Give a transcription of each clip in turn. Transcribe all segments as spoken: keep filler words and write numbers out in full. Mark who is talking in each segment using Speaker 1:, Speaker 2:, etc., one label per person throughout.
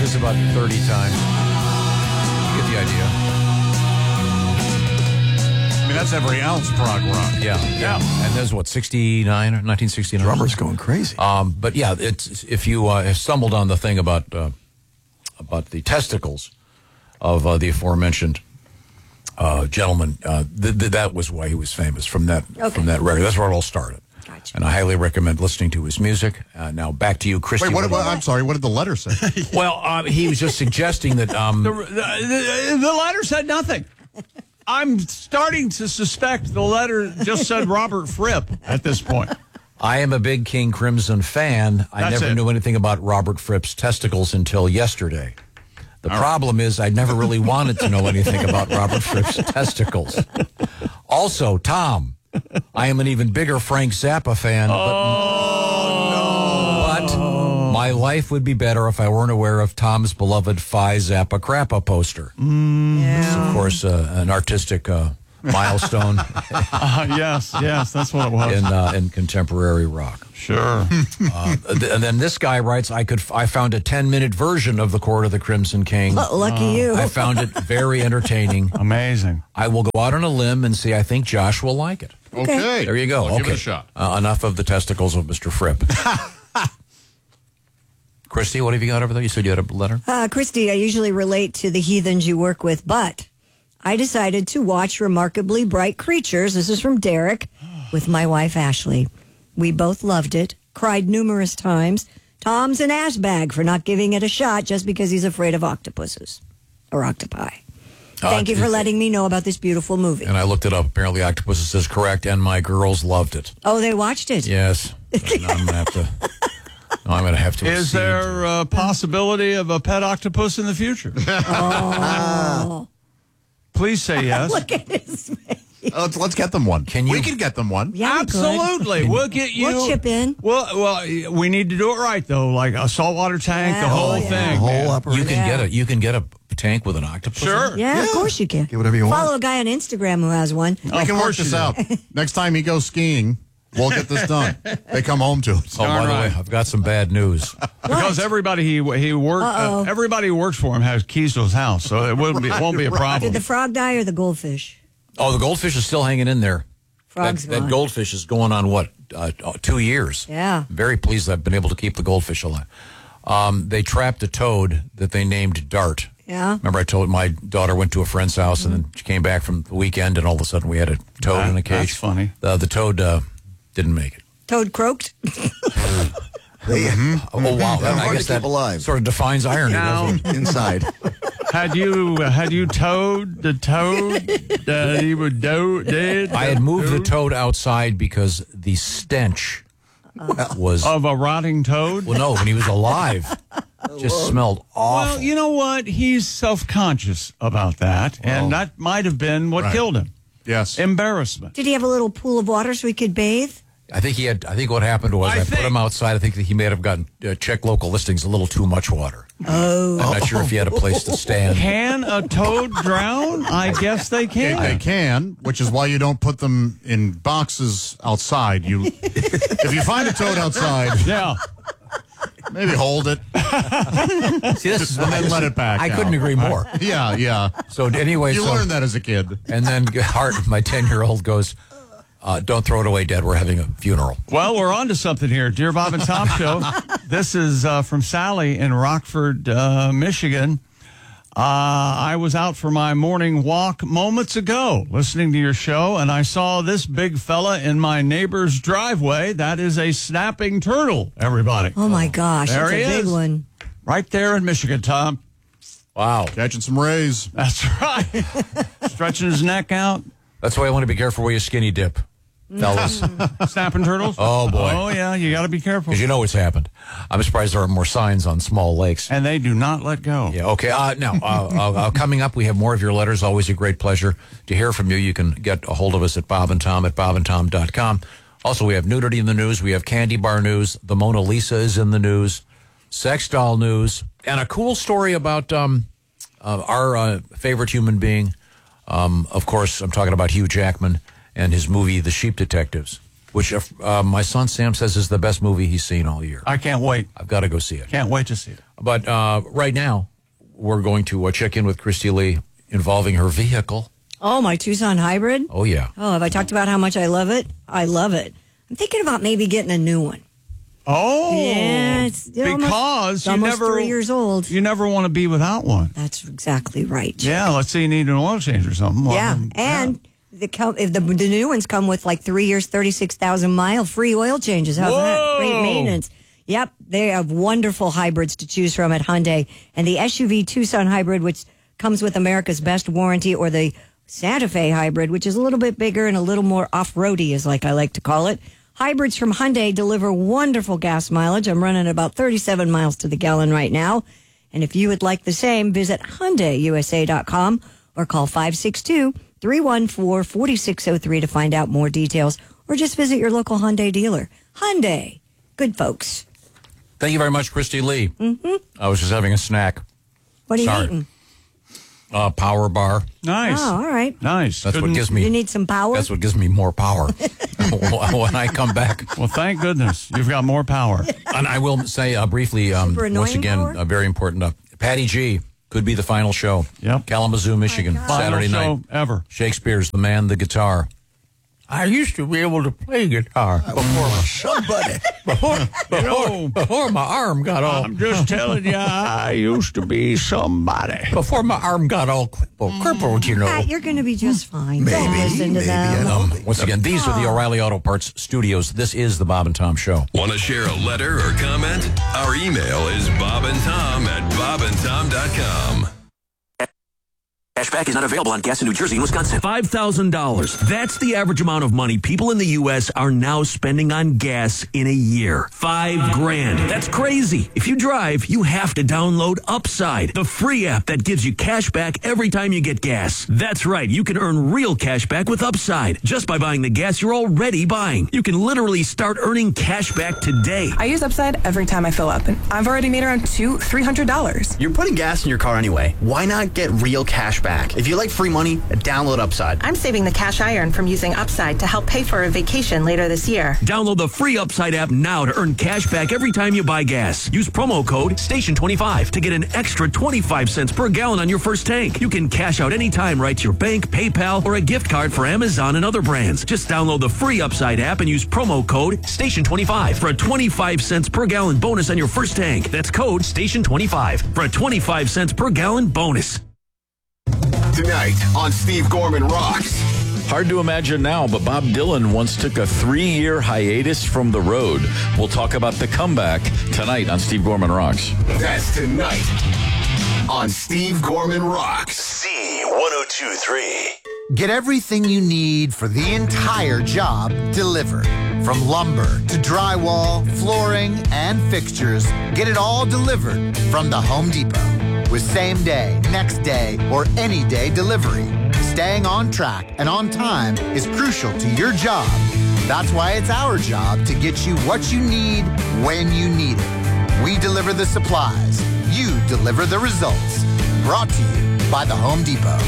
Speaker 1: this about thirty times. You get the idea.
Speaker 2: I mean, that's every ounce prog rock.
Speaker 1: Yeah, yeah. And there's what, sixty-nine or nineteen sixty-nine?
Speaker 3: Drummer's going crazy.
Speaker 1: Um, but yeah, it's if you uh, have stumbled on the thing about uh, about the testicles of uh, the aforementioned uh, gentleman, uh, th- th- that was why he was famous from that
Speaker 4: Okay.
Speaker 1: from that record. That's where it all started.
Speaker 4: Gotcha.
Speaker 1: And I highly recommend listening to his music. Uh, now back to you, Christy.
Speaker 2: Wait, what, what, I'm sorry, what did the letter say?
Speaker 1: Well, uh, he was just suggesting that. Um,
Speaker 5: The, the, the letter said nothing. I'm starting to suspect the letter just said Robert Fripp at this point.
Speaker 1: I am a big King Crimson fan. I
Speaker 5: That's
Speaker 1: never
Speaker 5: it.
Speaker 1: knew anything about Robert Fripp's testicles until yesterday. The
Speaker 5: All
Speaker 1: problem is I never really wanted to know anything about Robert Fripp's testicles. Also, Tom, I am an even bigger Frank Zappa fan, but, but my life would be better if I weren't aware of Tom's beloved Phi Zappa Crappa poster. It's, of course, uh, an artistic uh, milestone
Speaker 5: Uh, yes, yes, that's what it was.
Speaker 1: in uh, in contemporary rock.
Speaker 5: Sure.
Speaker 1: Uh, th- and then this guy writes, I could, f- I found a ten minute version of the Court of the Crimson King.
Speaker 4: Oh, lucky you.
Speaker 1: I found it very entertaining.
Speaker 5: Amazing.
Speaker 1: I will go out on a limb and say I think Josh will like it.
Speaker 2: Okay.
Speaker 1: There you go.
Speaker 2: I'll
Speaker 1: okay.
Speaker 2: give it a shot.
Speaker 1: Uh, enough of the testicles of Mister Fripp. Christy, what have you got over there? You said you had a letter?
Speaker 4: Uh, Christy, I usually relate to the heathens you work with, but I decided to watch Remarkably Bright Creatures. This is from Derek with my wife, Ashley. We both loved it, cried numerous times. Tom's an ass bag for not giving it a shot just because he's afraid of octopuses or octopi. Thank
Speaker 1: Uh,
Speaker 4: you for letting me know about this beautiful movie.
Speaker 1: And I looked it up. Apparently, Octopuses is correct, and my girls loved it.
Speaker 4: Oh, they watched it?
Speaker 1: Yes. Now I'm gonna have to. now I'm gonna have to.
Speaker 5: Is
Speaker 1: accede.
Speaker 5: there a possibility of a pet octopus in the future?
Speaker 4: Oh.
Speaker 5: Please say yes.
Speaker 4: Look at his face.
Speaker 2: Uh, let's, let's get them one.
Speaker 1: Can you-
Speaker 2: We can get them one.
Speaker 4: Yeah, we could.
Speaker 5: Absolutely. We'll get you.
Speaker 4: We'll chip in.
Speaker 5: Well, well, we need to do it right, though, like a saltwater tank,
Speaker 4: Yeah,
Speaker 5: the whole
Speaker 4: oh, yeah.
Speaker 5: thing.
Speaker 3: The whole
Speaker 5: man.
Speaker 3: operation.
Speaker 1: You can
Speaker 4: Yeah.
Speaker 1: get a. You can get a tank with an octopus. in
Speaker 5: Sure.
Speaker 1: it?
Speaker 4: Yeah, of course you can.
Speaker 3: Get whatever you want.
Speaker 4: Follow a guy on Instagram who has one.
Speaker 2: We
Speaker 5: Of
Speaker 2: can work
Speaker 5: course
Speaker 2: this
Speaker 5: you do.
Speaker 2: out. Next time he goes skiing, we'll get this done. They come home to us.
Speaker 1: Oh, by
Speaker 5: Darn
Speaker 1: the
Speaker 5: right.
Speaker 1: way, I've got some bad news.
Speaker 5: Because everybody he he worked, uh, everybody who works for him has keys to his house, so it won't be it won't be a problem.
Speaker 4: Did the frog die or the goldfish?
Speaker 1: Oh, the goldfish is still hanging in there.
Speaker 4: Frog's
Speaker 1: that, that
Speaker 4: gone.
Speaker 1: goldfish is going on what uh, two years.
Speaker 4: Yeah.
Speaker 1: Very pleased that I've been able to keep the goldfish alive. Um, they trapped a toad that they named Dart.
Speaker 4: Yeah.
Speaker 1: Remember, I told my daughter went to a friend's house and then she came back from the weekend, and all of a sudden we had a toad
Speaker 5: That-
Speaker 1: in a cage.
Speaker 5: that's funny.
Speaker 1: The, the toad uh, didn't make it.
Speaker 4: Toad croaked?
Speaker 3: They,
Speaker 1: Oh wow!
Speaker 3: They're
Speaker 1: I
Speaker 3: hard
Speaker 1: guess
Speaker 3: to keep
Speaker 1: that
Speaker 3: alive.
Speaker 1: sort of defines irony.
Speaker 5: Now-
Speaker 1: doesn't it?
Speaker 3: inside.
Speaker 5: Had you had you towed the toad that he would do did?
Speaker 1: I had moved the toad outside because the stench was.
Speaker 5: of a rotting toad.
Speaker 1: Well, no, when he was alive, it just smelled awful.
Speaker 5: Well, you know what? He's self-conscious about that, and that might have been what
Speaker 2: Right.
Speaker 5: killed him.
Speaker 2: Yes.
Speaker 5: Embarrassment.
Speaker 4: Did he have a little pool of water so he could bathe?
Speaker 1: I think he had. I think what happened was
Speaker 5: I
Speaker 1: I, put
Speaker 5: think-
Speaker 1: him outside. I think that he may have gotten uh, check local listings a little too much water. Oh, I'm not sure if he had a place to stand.
Speaker 5: Can a toad drown? I guess they
Speaker 2: They,
Speaker 5: can.
Speaker 2: they can, which is why you don't put them in boxes outside. You, if you find a toad outside,
Speaker 5: Yeah.
Speaker 2: maybe hold it
Speaker 1: See, this is
Speaker 2: and then let it back.
Speaker 1: I
Speaker 2: out.
Speaker 1: couldn't agree more.
Speaker 2: Yeah, yeah.
Speaker 1: So anyway,
Speaker 2: You
Speaker 1: so,
Speaker 2: learned that as a kid.
Speaker 1: and then Hart, my ten-year-old, goes, uh, "Don't throw it away, Dad. We're having a funeral."
Speaker 5: Well, we're on to something here. Dear Bob and Tom Show. This is uh, from Sally in Rockford, uh, Michigan. Uh, I was out for my morning walk moments ago listening to your show, and I saw this big fella in my neighbor's driveway. That is a snapping turtle, everybody.
Speaker 4: Oh, my gosh.
Speaker 5: There
Speaker 4: That's a
Speaker 5: he
Speaker 4: big
Speaker 5: is.
Speaker 4: one.
Speaker 5: Right there in Michigan, Tom.
Speaker 1: Wow,
Speaker 2: Catching some rays.
Speaker 5: That's right. Stretching his neck out.
Speaker 1: that's why I want to be careful where you skinny dip, fellas,
Speaker 5: Snapping turtles?
Speaker 1: Oh, boy.
Speaker 5: Oh, yeah, you got to be careful.
Speaker 1: because you know what's happened. I'm surprised there are more signs on small lakes.
Speaker 5: And they do not let go.
Speaker 1: Yeah, okay. Uh, now, uh, uh, uh, coming up, we have more of your letters. Always a great pleasure to hear from you. You can get a hold of us at Bob and Tom at bob and tom dot com. Also, we have nudity in the news. We have candy bar news. The Mona Lisa is in the news. Sex doll news. And a cool story about um, uh, our uh, favorite human being. Um, of course, I'm talking about Hugh Jackman and his movie, The Sheep Detectives, which uh, my son Sam says is the best movie he's seen all year.
Speaker 5: I can't wait.
Speaker 1: I've got to go see it.
Speaker 5: Can't wait to see it.
Speaker 1: But uh, right now, we're going to uh, check in with Christy Lee involving her vehicle.
Speaker 4: Oh, my Tucson hybrid?
Speaker 1: Oh, yeah.
Speaker 4: Oh, have I talked about how much I love it? I love it. I'm thinking about maybe getting a new one.
Speaker 5: Oh,
Speaker 4: yeah, it's
Speaker 5: because
Speaker 4: almost, it's
Speaker 5: you
Speaker 4: almost
Speaker 5: never
Speaker 4: three years old.
Speaker 5: You never want to be without one.
Speaker 4: That's exactly right.
Speaker 5: Yeah, let's say you need an oil change or something. Well,
Speaker 4: Yeah,
Speaker 5: then,
Speaker 4: and the, if the the new ones come with like three years, thirty-six thousand mile free oil changes. How's that? Great maintenance. Yep, they have wonderful hybrids to choose from at Hyundai, and the S U V Tucson hybrid, which comes with America's best warranty, or the Santa Fe hybrid, which is a little bit bigger and a little more off-roady, is like I like to call it. Hybrids from Hyundai deliver wonderful gas mileage. I'm running about thirty-seven miles to the gallon right now. And if you would like the same, visit Hyundai U S A dot com or call five six two, three one four, four six zero three to find out more details, or just visit your local Hyundai dealer. Hyundai. Good folks.
Speaker 1: Thank you very much, Christy Lee.
Speaker 4: Mm-hmm.
Speaker 1: I was just having a snack.
Speaker 4: What are you
Speaker 1: Sorry.
Speaker 4: eating?
Speaker 1: Uh, power bar.
Speaker 5: nice.
Speaker 4: Oh, all right.
Speaker 5: Nice.
Speaker 1: That's
Speaker 5: Couldn't-
Speaker 1: what gives me.
Speaker 4: You need some power?
Speaker 1: That's what gives me more power when I come back.
Speaker 5: Well, thank goodness you've got more power.
Speaker 1: And I will say uh, briefly, um,
Speaker 4: Super annoying
Speaker 1: once again,
Speaker 4: power?
Speaker 1: uh, very important. Uh, Patty G could be the final show.
Speaker 5: Yep.
Speaker 1: Kalamazoo, Michigan,
Speaker 4: God.
Speaker 1: Saturday
Speaker 5: Final
Speaker 1: night.
Speaker 5: show ever.
Speaker 1: Shakespeare's The Man, the Guitar. I used to be able to play guitar before
Speaker 3: Somebody.
Speaker 1: before before,
Speaker 5: know,
Speaker 1: before my arm got all
Speaker 5: I'm just telling you, I used to be somebody.
Speaker 1: before my arm got all crippled, crippled you know.
Speaker 4: Pat, you're going to be just fine.
Speaker 3: Maybe,
Speaker 4: Don't listen to
Speaker 3: maybe,
Speaker 4: them.
Speaker 3: I
Speaker 1: Um,
Speaker 3: don't
Speaker 1: once again, these are the O'Reilly Auto Parts studios. This is the Bob and Tom Show.
Speaker 6: Want to share a letter or comment? Our email is bobandtom at bobandtom dot com.
Speaker 7: Cashback is not available on gas in New Jersey and Wisconsin. five thousand dollars. That's the average amount of money people in the U S are now spending on gas in a year. Five grand. That's crazy. If you drive, you have to download Upside, the free app that gives you cash back every time you get gas. That's right. You can earn real cash back with Upside just by buying the gas you're already buying. You can literally start earning cash back today.
Speaker 8: I use Upside every time I fill up, and I've already made around two, three hundred dollars.
Speaker 9: You're putting gas in your car anyway. Why not get real cash back? If you like free money, download Upside.
Speaker 8: I'm saving the cash I earn from using Upside to help pay for a vacation later this year.
Speaker 7: Download the free Upside app now to earn cash back every time you buy gas. Use promo code station twenty-five to get an extra twenty-five cents per gallon on your first tank. You can cash out anytime right to your bank, PayPal, or a gift card for Amazon and other brands. Just download the free Upside app and use promo code station twenty-five for a twenty-five cents per gallon bonus on your first tank. That's code station twenty-five for a twenty-five cents per gallon bonus.
Speaker 6: Tonight on Steve Gorman Rocks.
Speaker 10: Hard to imagine now, but Bob Dylan once took a three-year hiatus from the road. We'll talk about the comeback tonight on Steve Gorman Rocks.
Speaker 6: That's tonight on Steve Gorman Rocks. C one oh two point three.
Speaker 3: Get everything you need for the entire job delivered. From lumber to drywall, flooring, and fixtures, get it all delivered from the Home Depot. With same day, next day, or any day delivery. Staying on track and on time is crucial to your job. That's why it's our job to get you what you need when you need it. We deliver the supplies. You deliver the results. Brought to you by the Home Depot.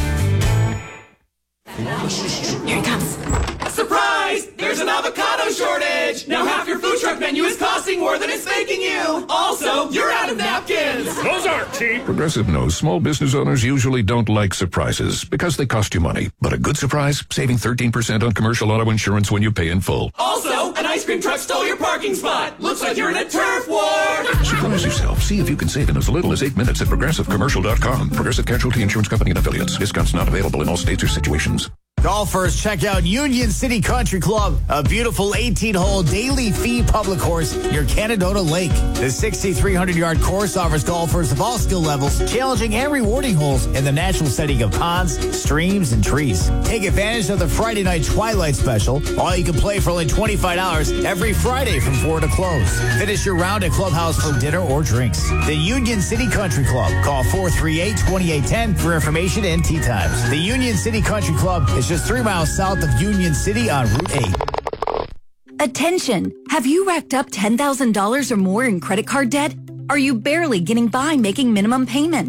Speaker 8: Here he comes.
Speaker 11: Surprise! There's an avocado shortage! Now half your food truck menu is costing more than it's making you! Also, you're out of napkins!
Speaker 12: Those aren't cheap! Progressive knows small business owners usually don't like surprises because they cost you money. But a good surprise, saving thirteen percent on commercial auto insurance when you pay in full.
Speaker 11: Also, an ice cream truck stole your parking spot! Looks like you're in a turf war!
Speaker 12: Surprise yourself. See if you can save in as little as eight minutes at progressive commercial dot com. Progressive Casualty Insurance Company and Affiliates. Discounts not available in all states or situations.
Speaker 13: Golfers, check out Union City Country Club, a beautiful eighteen-hole daily fee public course near Canadota Lake. The sixty-three hundred yard course offers golfers of all skill levels challenging and rewarding holes in the natural setting of ponds, streams, and trees. Take advantage of the Friday night Twilight Special. All you can play for only twenty-five dollars every Friday from four to close. Finish your round at Clubhouse for dinner or drinks. The Union City Country Club. Call four three eight, two eight one zero for information and tee times. The Union City Country Club is just three miles south of Union City on Route eight.
Speaker 14: Attention! Have you racked up ten thousand dollars or more in credit card debt? Are you barely getting by making minimum payments?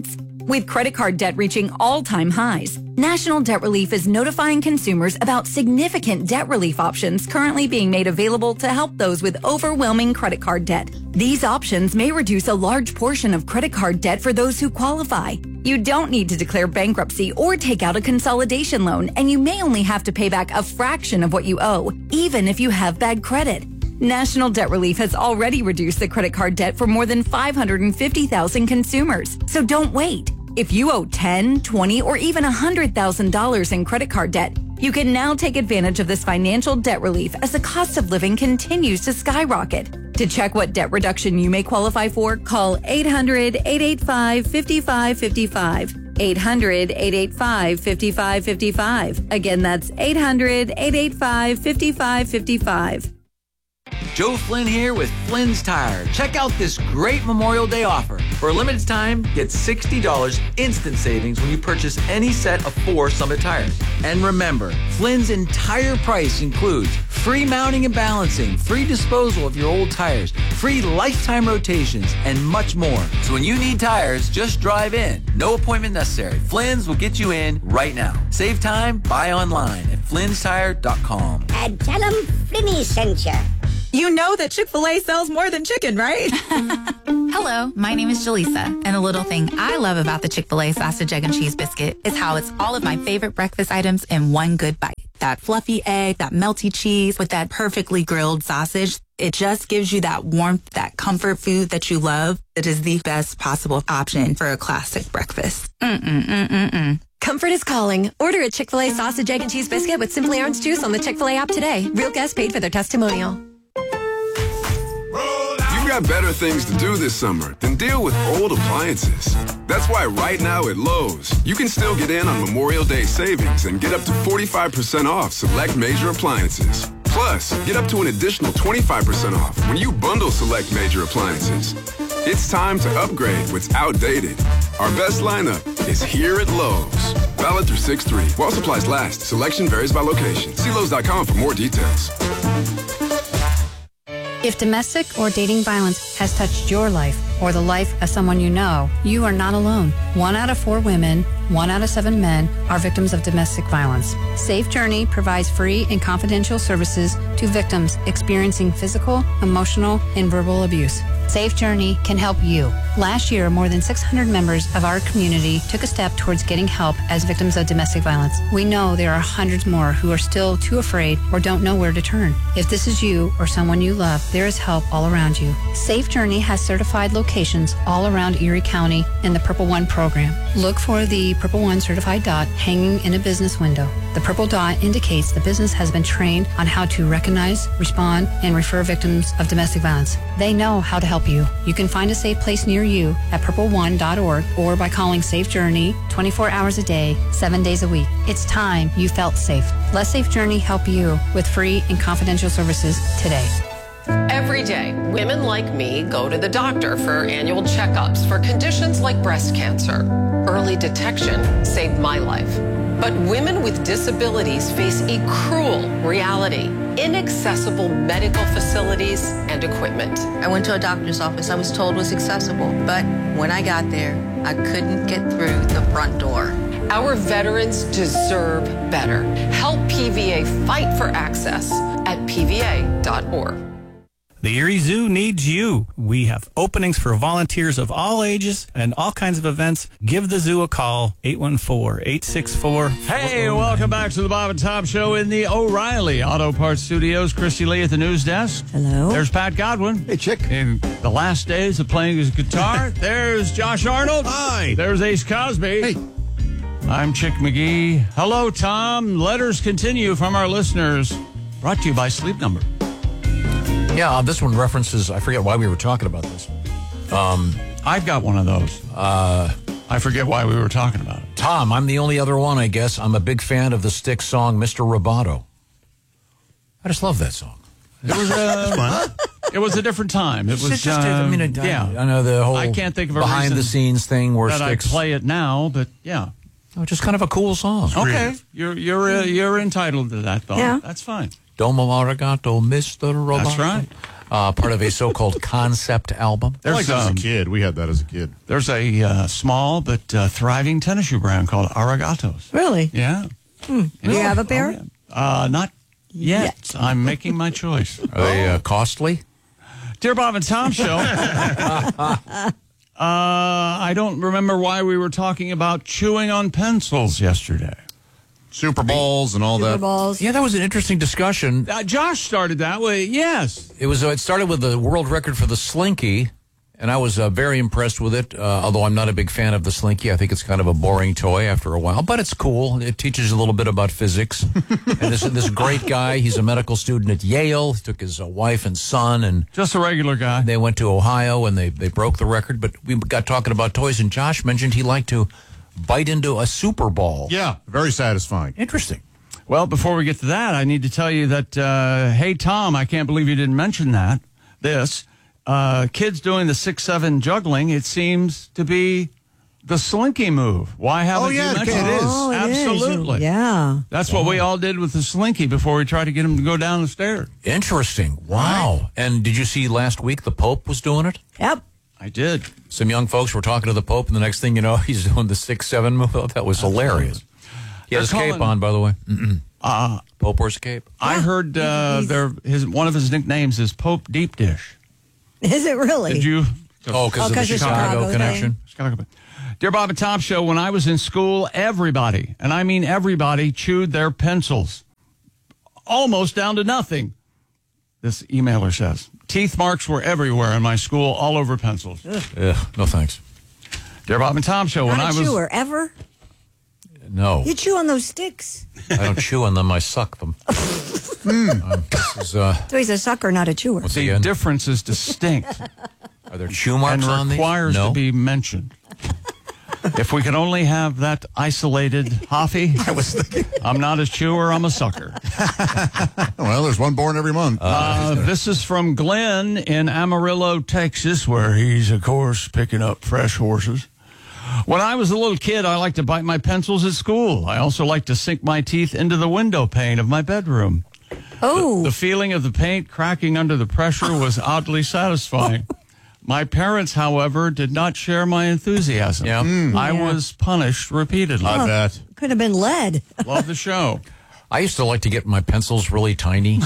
Speaker 14: With credit card debt reaching all-time highs, National Debt Relief is notifying consumers about significant debt relief options currently being made available to help those with overwhelming credit card debt. These options may reduce a large portion of credit card debt for those who qualify. You don't need to declare bankruptcy or take out a consolidation loan, and you may only have to pay back a fraction of what you owe, even if you have bad credit. National Debt Relief has already reduced the credit card debt for more than five hundred fifty thousand consumers. So don't wait. If you owe ten thousand dollars, twenty thousand dollars, or even one hundred thousand dollars in credit card debt, you can now take advantage of this financial debt relief as the cost of living continues to skyrocket. To check what debt reduction you may qualify for, call eight hundred, eight eight five, five five five five. eight hundred, eight eight five, five five five five. Again, that's eight hundred, eight eight five, five five five five.
Speaker 15: Joe Flynn here with Flynn's Tire. Check out this great Memorial Day offer. For a limited time, get sixty dollars instant savings when you purchase any set of four Summit tires. And remember, Flynn's entire price includes free mounting and balancing, free disposal of your old tires, free lifetime rotations, and much more. So when you need tires, just drive in. No appointment necessary. Flynn's will get you in right now. Save time, buy online at flynn's tire dot com.
Speaker 16: And tell them Flinny sent you.
Speaker 17: You know that Chick-fil-A sells more than chicken, right?
Speaker 18: Hello, my name is Jaleesa, and a little thing I love about the Chick-fil-A sausage, egg, and cheese biscuit is how it's all of my favorite breakfast items in one good bite. That fluffy egg, that melty cheese with that perfectly grilled sausage. It just gives you that warmth, that comfort food that you love. It is the best possible option for a classic breakfast. Mm-mm-mm-mm-mm.
Speaker 19: Comfort is calling. Order a Chick-fil-A sausage, egg, and cheese biscuit with Simply Orange Juice on the Chick-fil-A app today. Real guests paid for their testimonial.
Speaker 20: You've got better things to do this summer than deal with old appliances. That's why right now at Lowe's, you can still get in on Memorial Day savings and get up to forty-five percent off select major appliances. Plus, get up to an additional twenty-five percent off when you bundle select major appliances. It's time to upgrade what's outdated. Our best lineup is here at Lowe's. Valid through six three. While supplies last, selection varies by location. See Lowe's dot com for more details.
Speaker 21: If domestic or dating violence has touched your life or the life of someone you know, you are not alone. One out of four women, one out of seven men are victims of domestic violence. Safe Journey provides free and confidential services to victims experiencing physical, emotional, and verbal abuse. Safe Journey can help you. Last year, more than six hundred members of our community took a step towards getting help as victims of domestic violence. We know there are hundreds more who are still too afraid or don't know where to turn. If this is you or someone you love, there is help all around you. Safe Journey has certified locations all around Erie County in the Purple One program. Look for the Purple One certified dot hanging in a business window. The purple dot indicates the business has been trained on how to recognize, respond, and refer victims of domestic violence. They know how to help you. You can find a safe place near you at purple one dot org or by calling Safe Journey twenty-four hours a day, seven days a week. It's time you felt safe. Let Safe Journey help you with free and confidential services today.
Speaker 22: Every day, women like me go to the doctor for annual checkups for conditions like breast cancer. Early detection saved my life. But women with disabilities face a cruel reality: inaccessible medical facilities and equipment.
Speaker 23: I went to a doctor's office I was told was accessible, but when I got there, I couldn't get through the front door.
Speaker 22: Our veterans deserve better. Help P V A fight for access at P V A dot org.
Speaker 24: The Erie Zoo needs you. We have openings for volunteers of all ages and all kinds of events. Give the zoo a call, eight one four, eight six four.
Speaker 5: Hey, welcome back to the Bob and Tom Show in the O'Reilly Auto Parts Studios. Christy Lee at the news desk.
Speaker 4: Hello.
Speaker 5: There's Pat Godwin.
Speaker 25: Hey, Chick.
Speaker 5: In the last days of playing his guitar. There's Josh Arnold.
Speaker 25: Hi.
Speaker 5: There's Ace Cosby.
Speaker 25: Hey.
Speaker 5: I'm Chick McGee. Hello, Tom. Letters continue from our listeners. Brought to you by Sleep Number.
Speaker 1: Yeah, uh, this one references, I forget why we were talking about this. Um,
Speaker 5: I've got one of those.
Speaker 1: Uh,
Speaker 5: I forget why we were talking about it.
Speaker 1: Tom, I'm the only other one, I guess. I'm a big fan of the Styx song, Mister Roboto. I just love that song.
Speaker 5: It was uh, fun. It was a different time. It was
Speaker 1: It's just,
Speaker 5: um,
Speaker 1: I mean, I,
Speaker 5: yeah.
Speaker 1: I know the whole
Speaker 5: I can't think of a
Speaker 1: behind the scenes thing where
Speaker 5: that
Speaker 1: Styx.
Speaker 5: I play it now, but yeah.
Speaker 1: Oh, just kind of a cool song.
Speaker 5: Okay, you're you're uh, you're entitled to that, though.
Speaker 4: Yeah.
Speaker 5: That's fine.
Speaker 1: Domo arigato, Mister Roboto.
Speaker 5: That's right.
Speaker 1: uh, part of a so-called concept album.
Speaker 2: I liked
Speaker 5: There's
Speaker 2: it as a
Speaker 5: um,
Speaker 2: kid. We had that as a kid.
Speaker 5: there's a uh, small but uh, thriving tennis shoe brand called Arigatos.
Speaker 4: Really?
Speaker 5: Yeah.
Speaker 4: Hmm. Do you have a pair?
Speaker 5: Uh, not yet. I'm making my choice.
Speaker 1: Are they uh, costly?
Speaker 5: Dear Bob and Tom Show. uh, I don't remember why we were talking about chewing on pencils yesterday.
Speaker 2: Super Bowls and all
Speaker 4: Super
Speaker 2: that.
Speaker 4: Balls.
Speaker 1: Yeah, that was an interesting discussion.
Speaker 5: Uh, Josh started that way. Yes.
Speaker 1: It was. Uh, it started with the world record for the Slinky, and I was uh, very impressed with it. Uh, although I'm not a big fan of the Slinky, I think it's kind of a boring toy after a while. But it's cool. It teaches you a little bit about physics. And this this great guy, he's a medical student at Yale. He took his uh, wife and son, and
Speaker 5: just a regular guy.
Speaker 1: They went to Ohio, and they they broke the record. But we got talking about toys, and Josh mentioned he liked to bite into a Super Ball.
Speaker 2: Yeah, very satisfying.
Speaker 1: Interesting.
Speaker 5: Well, before we get to that, I need to tell you that, uh, hey, Tom, I can't believe you didn't mention that. This, uh, kids doing the six seven juggling, it seems to be the Slinky move. Why haven't
Speaker 2: Oh, yeah,
Speaker 5: you mentioned
Speaker 2: it is.
Speaker 4: Oh, it is.
Speaker 5: Absolutely.
Speaker 4: Yeah.
Speaker 5: That's what we all did with the Slinky before we tried to get him to go down the stairs.
Speaker 1: Interesting. Wow. And did you see last week the Pope was doing it?
Speaker 4: Yep.
Speaker 5: I did.
Speaker 1: Some young folks were talking to the Pope, and the next thing you know, he's doing the six seven move. Oh, that was hilarious. He had his
Speaker 5: They're
Speaker 1: cape
Speaker 5: calling-
Speaker 1: on, by the way. Mm-mm.
Speaker 5: Uh,
Speaker 1: Pope wears a cape.
Speaker 5: I heard uh, there his one of his nicknames is Pope Deep Dish.
Speaker 4: Is it really?
Speaker 5: Did you?
Speaker 1: Oh, because
Speaker 4: Oh,
Speaker 1: of the
Speaker 4: 'cause of
Speaker 1: Chicago,
Speaker 4: Chicago
Speaker 1: connection.
Speaker 5: Chicago. Dear Bob and Tom Show, when I was in school, everybody, and I mean everybody, chewed their pencils. Almost down to nothing. This emailer says. Teeth marks were everywhere in my school, all over pencils.
Speaker 1: Yeah, no thanks.
Speaker 5: Dear Bob and Tom Show, when
Speaker 4: Not
Speaker 5: I
Speaker 4: a
Speaker 5: was...
Speaker 4: chewer ever.
Speaker 1: No,
Speaker 4: You chew on those sticks.
Speaker 1: I don't chew on them. I suck them. Um, this is, uh,
Speaker 4: So he's a sucker, not a chewer.
Speaker 1: once
Speaker 5: The
Speaker 1: again,
Speaker 5: difference is distinct
Speaker 1: are there chew marks
Speaker 5: and
Speaker 1: on these?
Speaker 5: requires
Speaker 1: No.
Speaker 5: to be mentioned. If we could only have that isolated Hoffy, I was thinking. I'm not a chewer, I'm a sucker.
Speaker 2: Well, there's one born every month.
Speaker 5: Uh, this is from Glenn in Amarillo, Texas, where he's, of course, picking up fresh horses. When I was a little kid, I liked to bite my pencils at school. I also liked to sink my teeth into the window pane of my bedroom.
Speaker 4: Oh.
Speaker 5: The feeling of the paint cracking under the pressure was oddly satisfying. My parents, however, did not share my enthusiasm.
Speaker 1: Yeah.
Speaker 5: I
Speaker 4: Yeah.
Speaker 5: was punished repeatedly.
Speaker 2: I bet.
Speaker 4: Could have been lead.
Speaker 5: Love the show.
Speaker 1: I used to like to get my pencils really tiny.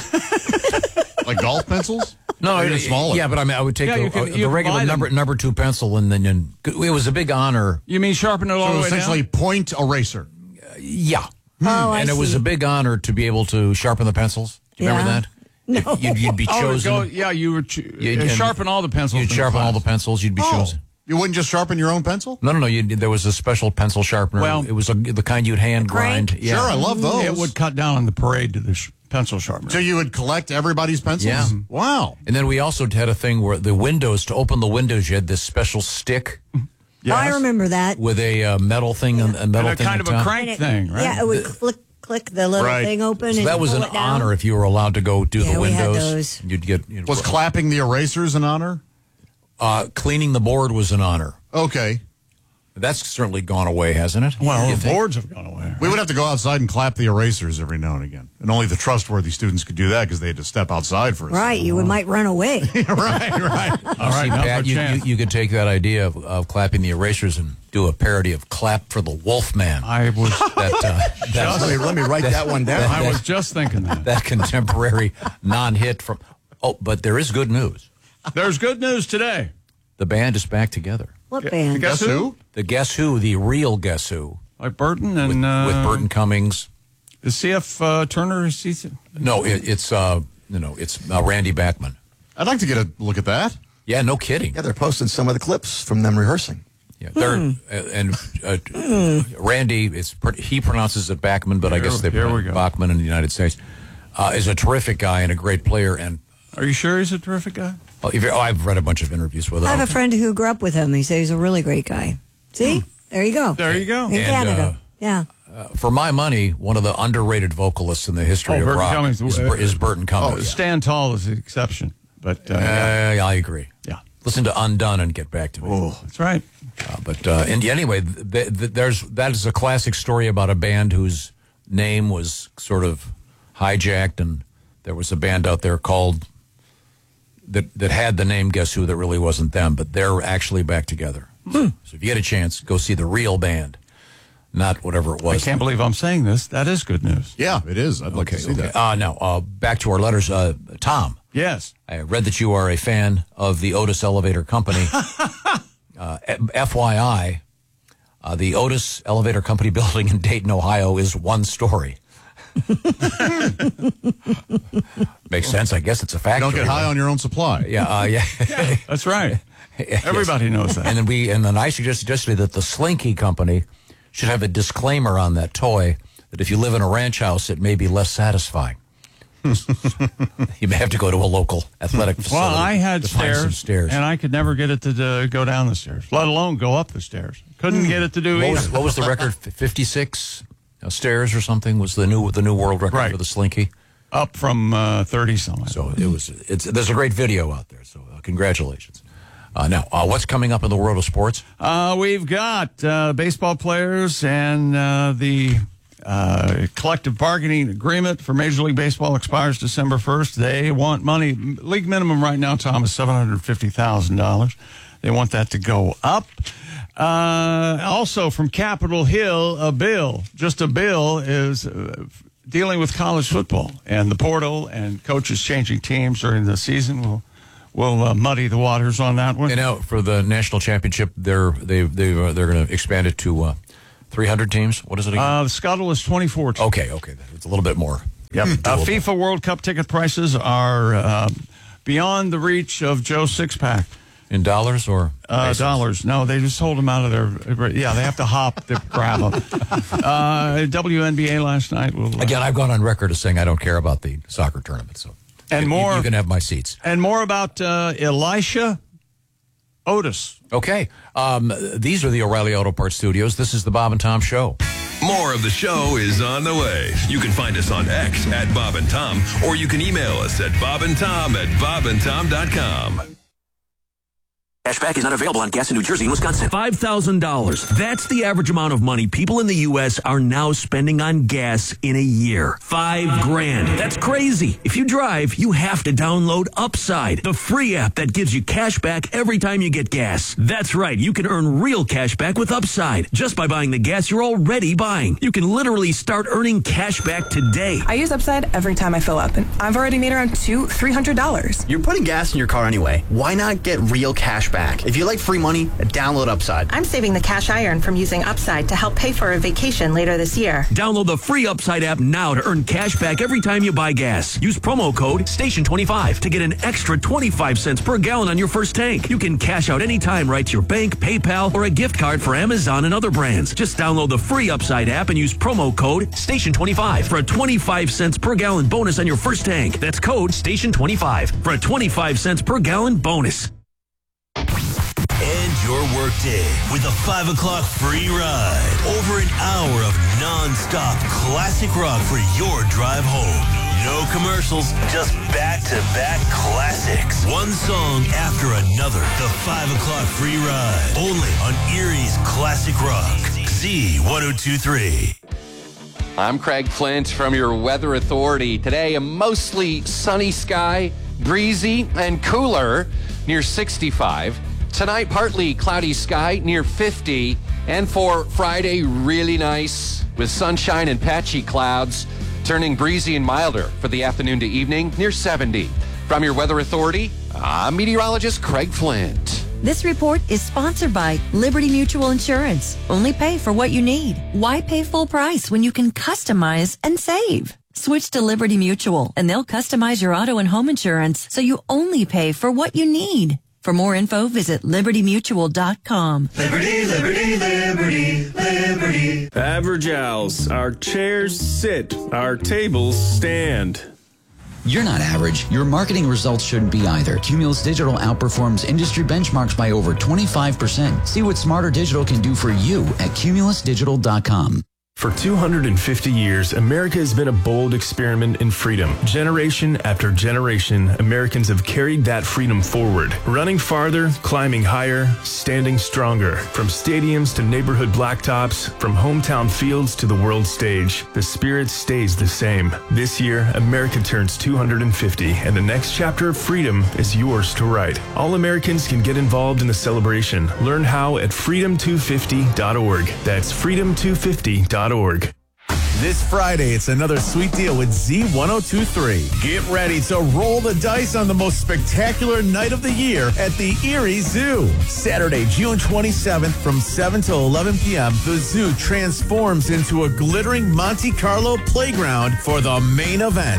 Speaker 2: Like golf pencils?
Speaker 1: No,
Speaker 2: Or even
Speaker 1: it-
Speaker 2: smaller.
Speaker 1: Yeah, but I mean, I would take
Speaker 5: Yeah,
Speaker 1: the,
Speaker 5: you can-
Speaker 1: uh,
Speaker 5: you
Speaker 1: the
Speaker 5: can
Speaker 1: regular
Speaker 5: buy them.
Speaker 1: number number two pencil, and then and it was a big honor.
Speaker 5: You mean sharpen it all
Speaker 2: So
Speaker 5: the way
Speaker 2: essentially
Speaker 5: down?
Speaker 2: point eraser.
Speaker 1: Yeah.
Speaker 4: Oh, I
Speaker 1: and it was
Speaker 4: see.
Speaker 1: a big honor to be able to sharpen the pencils. Do you remember
Speaker 4: Yeah.
Speaker 1: that?
Speaker 4: No.
Speaker 1: You'd, you'd be
Speaker 5: Oh,
Speaker 1: chosen.
Speaker 5: go, yeah, you would ch-
Speaker 1: You'd-
Speaker 5: uh,
Speaker 1: and
Speaker 5: sharpen all the pencils.
Speaker 1: You'd
Speaker 5: in
Speaker 1: sharpen all the
Speaker 5: class.
Speaker 1: pencils. You'd be
Speaker 2: Oh,
Speaker 1: chosen.
Speaker 2: you wouldn't just sharpen your own pencil?
Speaker 1: No, no, no. You, there was a special pencil sharpener.
Speaker 5: Well-
Speaker 1: it was a, the kind you'd hand
Speaker 4: crank?
Speaker 1: grind. Yeah.
Speaker 2: Sure, I love those.
Speaker 5: It would cut down on the parade to the sh- pencil sharpener.
Speaker 2: So you would collect everybody's pencils?
Speaker 1: Yeah.
Speaker 2: Wow.
Speaker 1: And then we also had a thing where the windows, to open the windows, you had this special stick
Speaker 4: Oh, I remember that.
Speaker 1: with a uh, metal thing, a metal
Speaker 5: And a
Speaker 1: thing
Speaker 5: kind
Speaker 1: on
Speaker 5: of a
Speaker 1: top.
Speaker 5: crank
Speaker 4: And it-
Speaker 5: thing, right?
Speaker 4: Yeah, it would click, click the little
Speaker 2: Right.
Speaker 4: thing open.
Speaker 1: So
Speaker 4: and
Speaker 1: that was
Speaker 4: pull
Speaker 1: an
Speaker 4: it down.
Speaker 1: honor if you were allowed to go do
Speaker 4: Yeah,
Speaker 1: the
Speaker 4: we had
Speaker 1: windows.
Speaker 4: those.
Speaker 1: You'd get you know,
Speaker 2: Was clapping the erasers an honor?
Speaker 1: uh, cleaning the board was an honor.
Speaker 2: Okay.
Speaker 1: That's certainly gone away, hasn't it?
Speaker 5: Well,
Speaker 1: You
Speaker 5: the
Speaker 1: think?
Speaker 5: boards have gone away.
Speaker 2: We would have to go outside and clap the erasers every now and again. And only the trustworthy students could do that because they had to step outside for a
Speaker 4: Right, you would, might run away.
Speaker 2: second. Right, right.
Speaker 5: All right,
Speaker 1: See,
Speaker 5: now's our
Speaker 1: Pat, you, you,
Speaker 5: chance.
Speaker 1: you could take that idea of, of clapping the erasers and do a parody of "Clap for the Wolfman."
Speaker 5: I was
Speaker 1: that, uh, that
Speaker 5: Let me-
Speaker 7: let me write that one down.
Speaker 5: I was just thinking that.
Speaker 1: that contemporary non-hit from. Oh, but there is good news.
Speaker 5: There's good news today.
Speaker 1: The band is back together.
Speaker 4: What band?
Speaker 5: Guess who?
Speaker 1: The Guess Who, the real Guess Who,
Speaker 5: Like Burton and
Speaker 1: with,
Speaker 5: uh,
Speaker 1: with Burton Cummings.
Speaker 5: Is C F uh, Turner? Is he,
Speaker 1: No, it, it's uh, you know, it's uh, Randy Bachman.
Speaker 2: I'd like to get a look at that.
Speaker 1: Yeah, no kidding.
Speaker 7: Yeah, they're posting some of the clips from them rehearsing.
Speaker 1: Yeah, they're
Speaker 5: Hmm.
Speaker 1: uh, and uh, Randy. It's pr- he pronounces it Bachman, but I
Speaker 5: Here-
Speaker 1: guess they
Speaker 5: here we
Speaker 1: pronounce
Speaker 5: go.
Speaker 1: Bachman in the United States. Uh, is a terrific guy and a great player. And
Speaker 5: Are you sure he's a terrific guy?
Speaker 1: oh, if you're- oh, I've read a bunch of interviews with him.
Speaker 4: I have a friend who grew up with him. He says he's a really great guy. See? There you go.
Speaker 5: There you go.
Speaker 4: In
Speaker 1: And,
Speaker 4: Canada.
Speaker 1: uh,
Speaker 4: yeah.
Speaker 1: Uh, for my money, one of the underrated vocalists in the history
Speaker 5: Oh,
Speaker 1: of
Speaker 5: Burton
Speaker 1: rock
Speaker 5: Cummings.
Speaker 1: is, Bur- is Burton
Speaker 5: Oh,
Speaker 1: Cummings.
Speaker 5: Stand Tall is the exception. But uh,
Speaker 1: Uh,
Speaker 5: yeah.
Speaker 1: I agree.
Speaker 5: Yeah.
Speaker 1: Listen to Undone and get back to me.
Speaker 2: Oh,
Speaker 5: That's right.
Speaker 1: Uh, but uh, and anyway, th- th- there's that is a classic story about a band whose name was sort of hijacked, and there was a band out there called that, that had the name Guess Who that really wasn't them, but they're actually back together. Hmm. So if you get a chance, go see the real band, not whatever it was.
Speaker 5: I can't believe I'm saying this. That is good news.
Speaker 2: Yeah, it is. I'd like
Speaker 1: okay,
Speaker 2: to see
Speaker 1: okay.
Speaker 2: that.
Speaker 1: Uh, now, uh, back to our letters. Uh, Tom.
Speaker 5: Yes.
Speaker 1: I read that you are a fan of the Otis Elevator Company. uh, F Y I, uh, the Otis Elevator Company building in Dayton, Ohio is one story. Makes sense. I guess it's a factory.
Speaker 2: You don't get high on your own supply.
Speaker 1: Yeah, uh, yeah.
Speaker 5: yeah. That's right. Everybody yes. knows that.
Speaker 1: And then we, and then I suggested that the Slinky Company should have a disclaimer on that toy that if you live in a ranch house, it may be less satisfying. You may have to go to a local athletic facility.
Speaker 5: Well, I had
Speaker 1: to find
Speaker 5: stairs,
Speaker 1: some stairs,
Speaker 5: and I could never get it to uh, go down the stairs, let alone go up the stairs. Couldn't get it to do
Speaker 1: what
Speaker 5: either.
Speaker 1: Was, what was the record? fifty-six stairs or something was the new the new world record
Speaker 5: right.
Speaker 1: for the Slinky.
Speaker 5: Up from uh, thirty something.
Speaker 1: So it was. It's there's a great video out there. So uh, congratulations. Uh, now, uh, what's coming up in the world of sports?
Speaker 5: Uh, we've got uh, baseball players and uh, the uh, collective bargaining agreement for Major League Baseball expires December first. They want money. League minimum right now, Tom, is seven hundred fifty thousand dollars. They want that to go up. Uh, also from Capitol Hill, a bill, just a bill, is uh, dealing with college football and the portal and coaches changing teams during the season. Will will uh, muddy the waters on that one.
Speaker 1: And now for the national championship, they're they they uh, they're going to expand it to uh, three hundred teams. What is it again?
Speaker 5: Uh, the Scuttle is twenty-four teams.
Speaker 1: Okay, okay, it's a little bit more.
Speaker 5: Yep. uh, FIFA World Cup ticket prices are uh, beyond the reach of Joe Sixpack.
Speaker 1: In dollars or
Speaker 5: uh, dollars? No, they just hold them out of their. Yeah, they have to hop to grab them. Uh, W N B A last night. Will, uh,
Speaker 1: Again, I've gone on record as saying I don't care about the soccer tournament. So
Speaker 5: and
Speaker 1: you,
Speaker 5: more,
Speaker 1: you, you can have my seats.
Speaker 5: And more about uh, Elisha Otis.
Speaker 1: Okay, um, these are the O'Reilly Auto Parts Studios. This is the Bob and Tom Show.
Speaker 3: More of the show is on the way. You can find us on X at Bob and Tom, or you can email us at bob and tom at bob and tom dot com.
Speaker 6: Cashback is not available on gas in New Jersey and Wisconsin. five thousand dollars. That's the average amount of money people in the U S are now spending on gas in a year. Five grand. That's crazy. If you drive, you have to download Upside, the free app that gives you cash back every time you get gas. That's right. You can earn real cash back with Upside just by buying the gas you're already buying. You can literally start earning cash back today.
Speaker 17: I use Upside every time I fill up, and I've already made around two, three hundred dollars.
Speaker 13: You're putting gas in your car anyway. Why not get real cash back? If you like free money, download Upside.
Speaker 8: I'm saving the cash I earn from using Upside to help pay for a vacation later this year.
Speaker 6: Download the free Upside app now to earn cash back every time you buy gas. Use promo code station twenty-five to get an extra twenty-five cents per gallon on your first tank. You can cash out anytime right to your bank, PayPal, or a gift card for Amazon and other brands. Just download the free Upside app and use promo code station twenty-five for a twenty-five cents per gallon bonus on your first tank. That's code station twenty-five for a twenty-five cents per gallon bonus.
Speaker 9: End your workday with a five o'clock free ride. Over an hour of non-stop classic rock for your drive home. No commercials, just back-to-back classics. One song after another. The five o'clock free ride. Only on Erie's Classic Rock. Z one oh two three.
Speaker 10: I'm Craig Flint from your Weather Authority. Today, a mostly sunny sky, breezy and cooler near sixty-five. Tonight, partly cloudy sky near fifty. And for Friday, really nice with sunshine and patchy clouds, turning breezy and milder for the afternoon to evening near seventy. From your Weather Authority, I'm meteorologist Craig Flint.
Speaker 25: This report is sponsored by Liberty Mutual Insurance. Only pay for what you need. Why pay full price when you can customize and save? Switch to Liberty Mutual, and they'll customize your auto and home insurance so you only pay for what you need. For more info, visit liberty mutual dot com.
Speaker 11: Liberty, liberty, liberty, liberty.
Speaker 26: Average Owls. Our chairs sit, our tables stand.
Speaker 27: You're not average. Your marketing results shouldn't be either. Cumulus Digital outperforms industry benchmarks by over twenty-five percent. See what Smarter Digital can do for you at cumulus digital dot com.
Speaker 12: For two hundred fifty years, America has been a bold experiment in freedom. Generation after generation, Americans have carried that freedom forward, running farther, climbing higher, standing stronger. From stadiums to neighborhood blacktops, from hometown fields to the world stage, the spirit stays the same. This year, America turns two hundred fifty, and the next chapter of freedom is yours to write. All Americans can get involved in the celebration. Learn how at freedom two fifty dot org. That's freedom two fifty dot org.
Speaker 14: This Friday, it's another sweet deal with Z ten twenty-three. Get ready to roll the dice on the most spectacular night of the year at the Erie Zoo. Saturday, June twenty-seventh from seven to eleven p.m., the zoo transforms into a glittering Monte Carlo playground for the main event.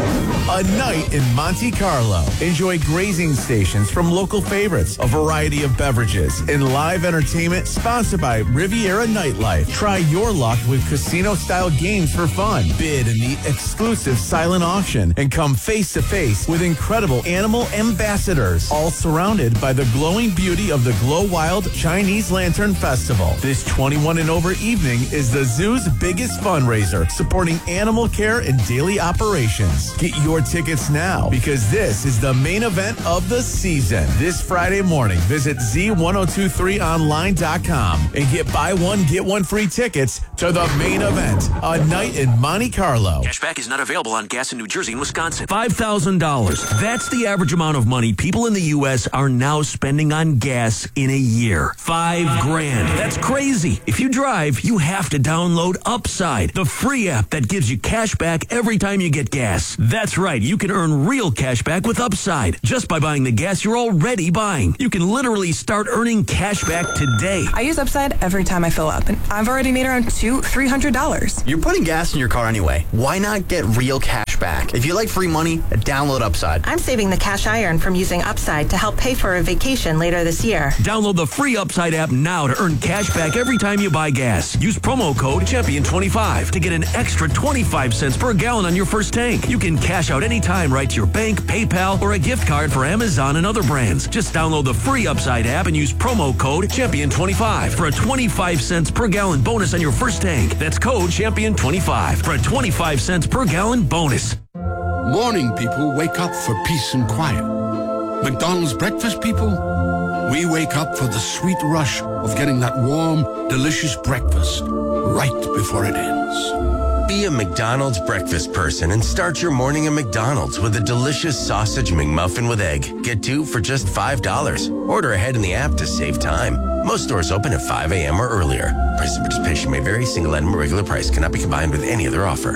Speaker 14: A night in Monte Carlo. Enjoy grazing stations from local favorites, a variety of beverages, and live entertainment sponsored by Riviera Nightlife. Try your luck with casino-style games for fun. Bid in the exclusive silent auction and come face-to-face with incredible animal ambassadors, all surrounded by the glowing beauty of the Glow Wild Chinese Lantern Festival. This twenty-one and over evening is the zoo's biggest fundraiser, supporting animal care and daily operations. Get your tickets now, because this is the main event of the season. This Friday morning, visit Z ten twenty-three online dot com and get buy one, get one free tickets to the main event, a night in Monte Carlo.
Speaker 6: Cashback is not available on gas in New Jersey and Wisconsin. five thousand dollars. That's the average amount of money people in the U S are now spending on gas in a year. Five grand. That's crazy. If you drive, you have to download Upside, the free app that gives you cash back every time you get gas. That's right. You can earn real cash back with Upside just by buying the gas you're already buying. You can literally start earning cash back today.
Speaker 17: I use Upside every time I fill up, and I've already made around two, three hundred dollars.
Speaker 7: You're putting gas in your car anyway. Why not get real cash back? If you like free money, download Upside.
Speaker 8: I'm saving the cash I earn from using Upside to help pay for a vacation later this year.
Speaker 6: Download the free Upside app now to earn cash back every time you buy gas. Use promo code champion twenty-five to get an extra twenty-five cents per gallon on your first tank. You can cash out anytime right to your bank, PayPal, or a gift card for Amazon and other brands. Just download the free Upside app and use promo code champion twenty-five for a twenty-five cents per gallon bonus on your first tank. That's code champion twenty-five for a twenty-five cents per gallon bonus.
Speaker 15: Morning people wake up for peace and quiet. McDonald's breakfast people, we wake up for the sweet rush of getting that warm, delicious breakfast right before it ends.
Speaker 16: Be a McDonald's breakfast person and start your morning at McDonald's with a delicious sausage McMuffin with egg. Get two for just five dollars. Order ahead in the app to save time. Most stores open at five a.m. or earlier. Price and participation may vary. Single item or regular price cannot be combined with any other offer.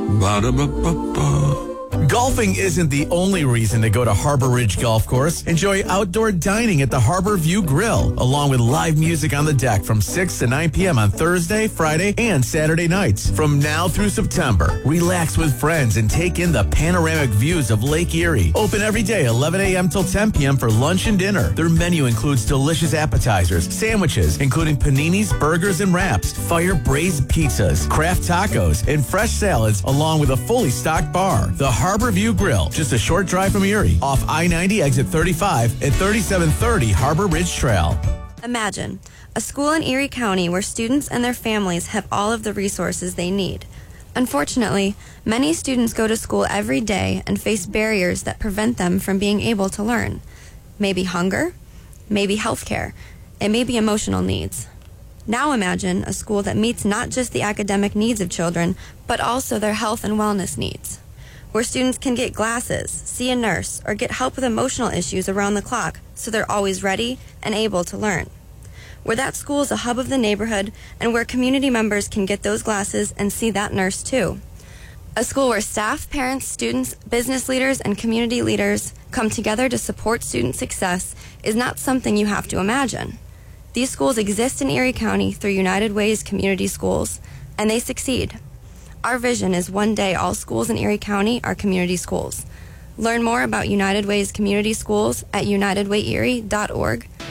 Speaker 15: Ba-da-ba-ba-ba.
Speaker 14: Golfing isn't the only reason to go to Harbor Ridge Golf Course. Enjoy outdoor dining at the Harbor View Grill, along with live music on the deck from six to nine p.m. on Thursday, Friday, and Saturday nights. From now through September, relax with friends and take in the panoramic views of Lake Erie. Open every day, eleven a.m. till ten p.m. for lunch and dinner. Their menu includes delicious appetizers, sandwiches, including paninis, burgers, and wraps, fire braised pizzas, craft tacos, and fresh salads, along with a fully stocked bar. The Harbor View Grill, just a short drive from Erie, off I ninety exit thirty-five at thirty-seven thirty Harbor Ridge Trail.
Speaker 18: Imagine a school in Erie County where students and their families have all of the resources they need. Unfortunately, many students go to school every day and face barriers that prevent them from being able to learn. Maybe hunger, maybe healthcare, it may be emotional needs. Now imagine a school that meets not just the academic needs of children, but also their health and wellness needs, where students can get glasses, see a nurse, or get help with emotional issues around the clock so they're always ready and able to learn. Where that school is a hub of the neighborhood and where community members can get those glasses and see that nurse too. A school where staff, parents, students, business leaders, and community leaders come together to support student success is not something you have to imagine. These schools exist in Erie County through United Way's community schools, and they succeed. Our vision is one day all schools in Erie County are community schools. Learn more about United Way's community schools at united way erie dot org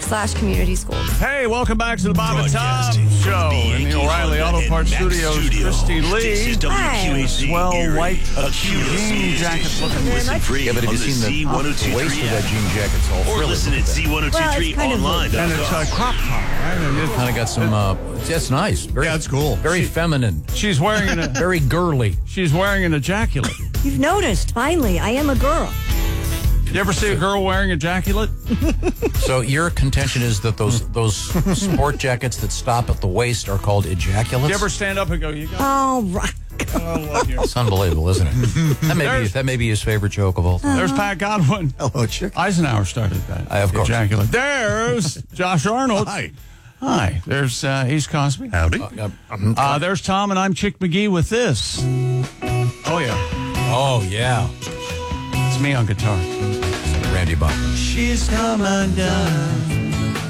Speaker 18: slash community schools.
Speaker 5: Hey, welcome back to the Bob and Tom Show in the O'Reilly Auto Parts Studios. Christy Lee.
Speaker 9: Hi.
Speaker 5: Swell white jean jacket looking.
Speaker 1: Yeah, but have you seen the, uh, the waist of that jean jacket? It's all
Speaker 9: Or
Speaker 1: frilly.
Speaker 9: listen at Z ten twenty-three online.
Speaker 5: And it's a crop top, right?
Speaker 1: Kind of got some. Uh, that's nice. Very,
Speaker 2: Yeah, it's cool.
Speaker 1: Very feminine.
Speaker 5: She's wearing an
Speaker 1: Very girly.
Speaker 5: she's wearing an ejaculate.
Speaker 4: You've noticed, finally, I am a girl.
Speaker 5: You ever see a girl wearing ejaculate?
Speaker 1: So your contention is that those those sport jackets that stop at the waist are called ejaculates?
Speaker 5: You ever stand up and go, you got
Speaker 4: Oh, right.
Speaker 1: It's unbelievable, isn't it? That may be that may be his favorite joke of all time.
Speaker 5: There's Pat Godwin.
Speaker 2: Hello, chick.
Speaker 5: Eisenhower started that.
Speaker 1: I, of course.
Speaker 5: Ejaculate. There's Josh Arnold.
Speaker 2: Hi.
Speaker 5: Hi. There's uh, Ace Cosby.
Speaker 2: Howdy.
Speaker 1: Uh,
Speaker 5: Uh, there's Tom, and I'm Chick McGee with this. Oh, yeah.
Speaker 1: oh yeah,
Speaker 5: It's me on guitar.
Speaker 1: Randy Bachman.
Speaker 5: She's come undone.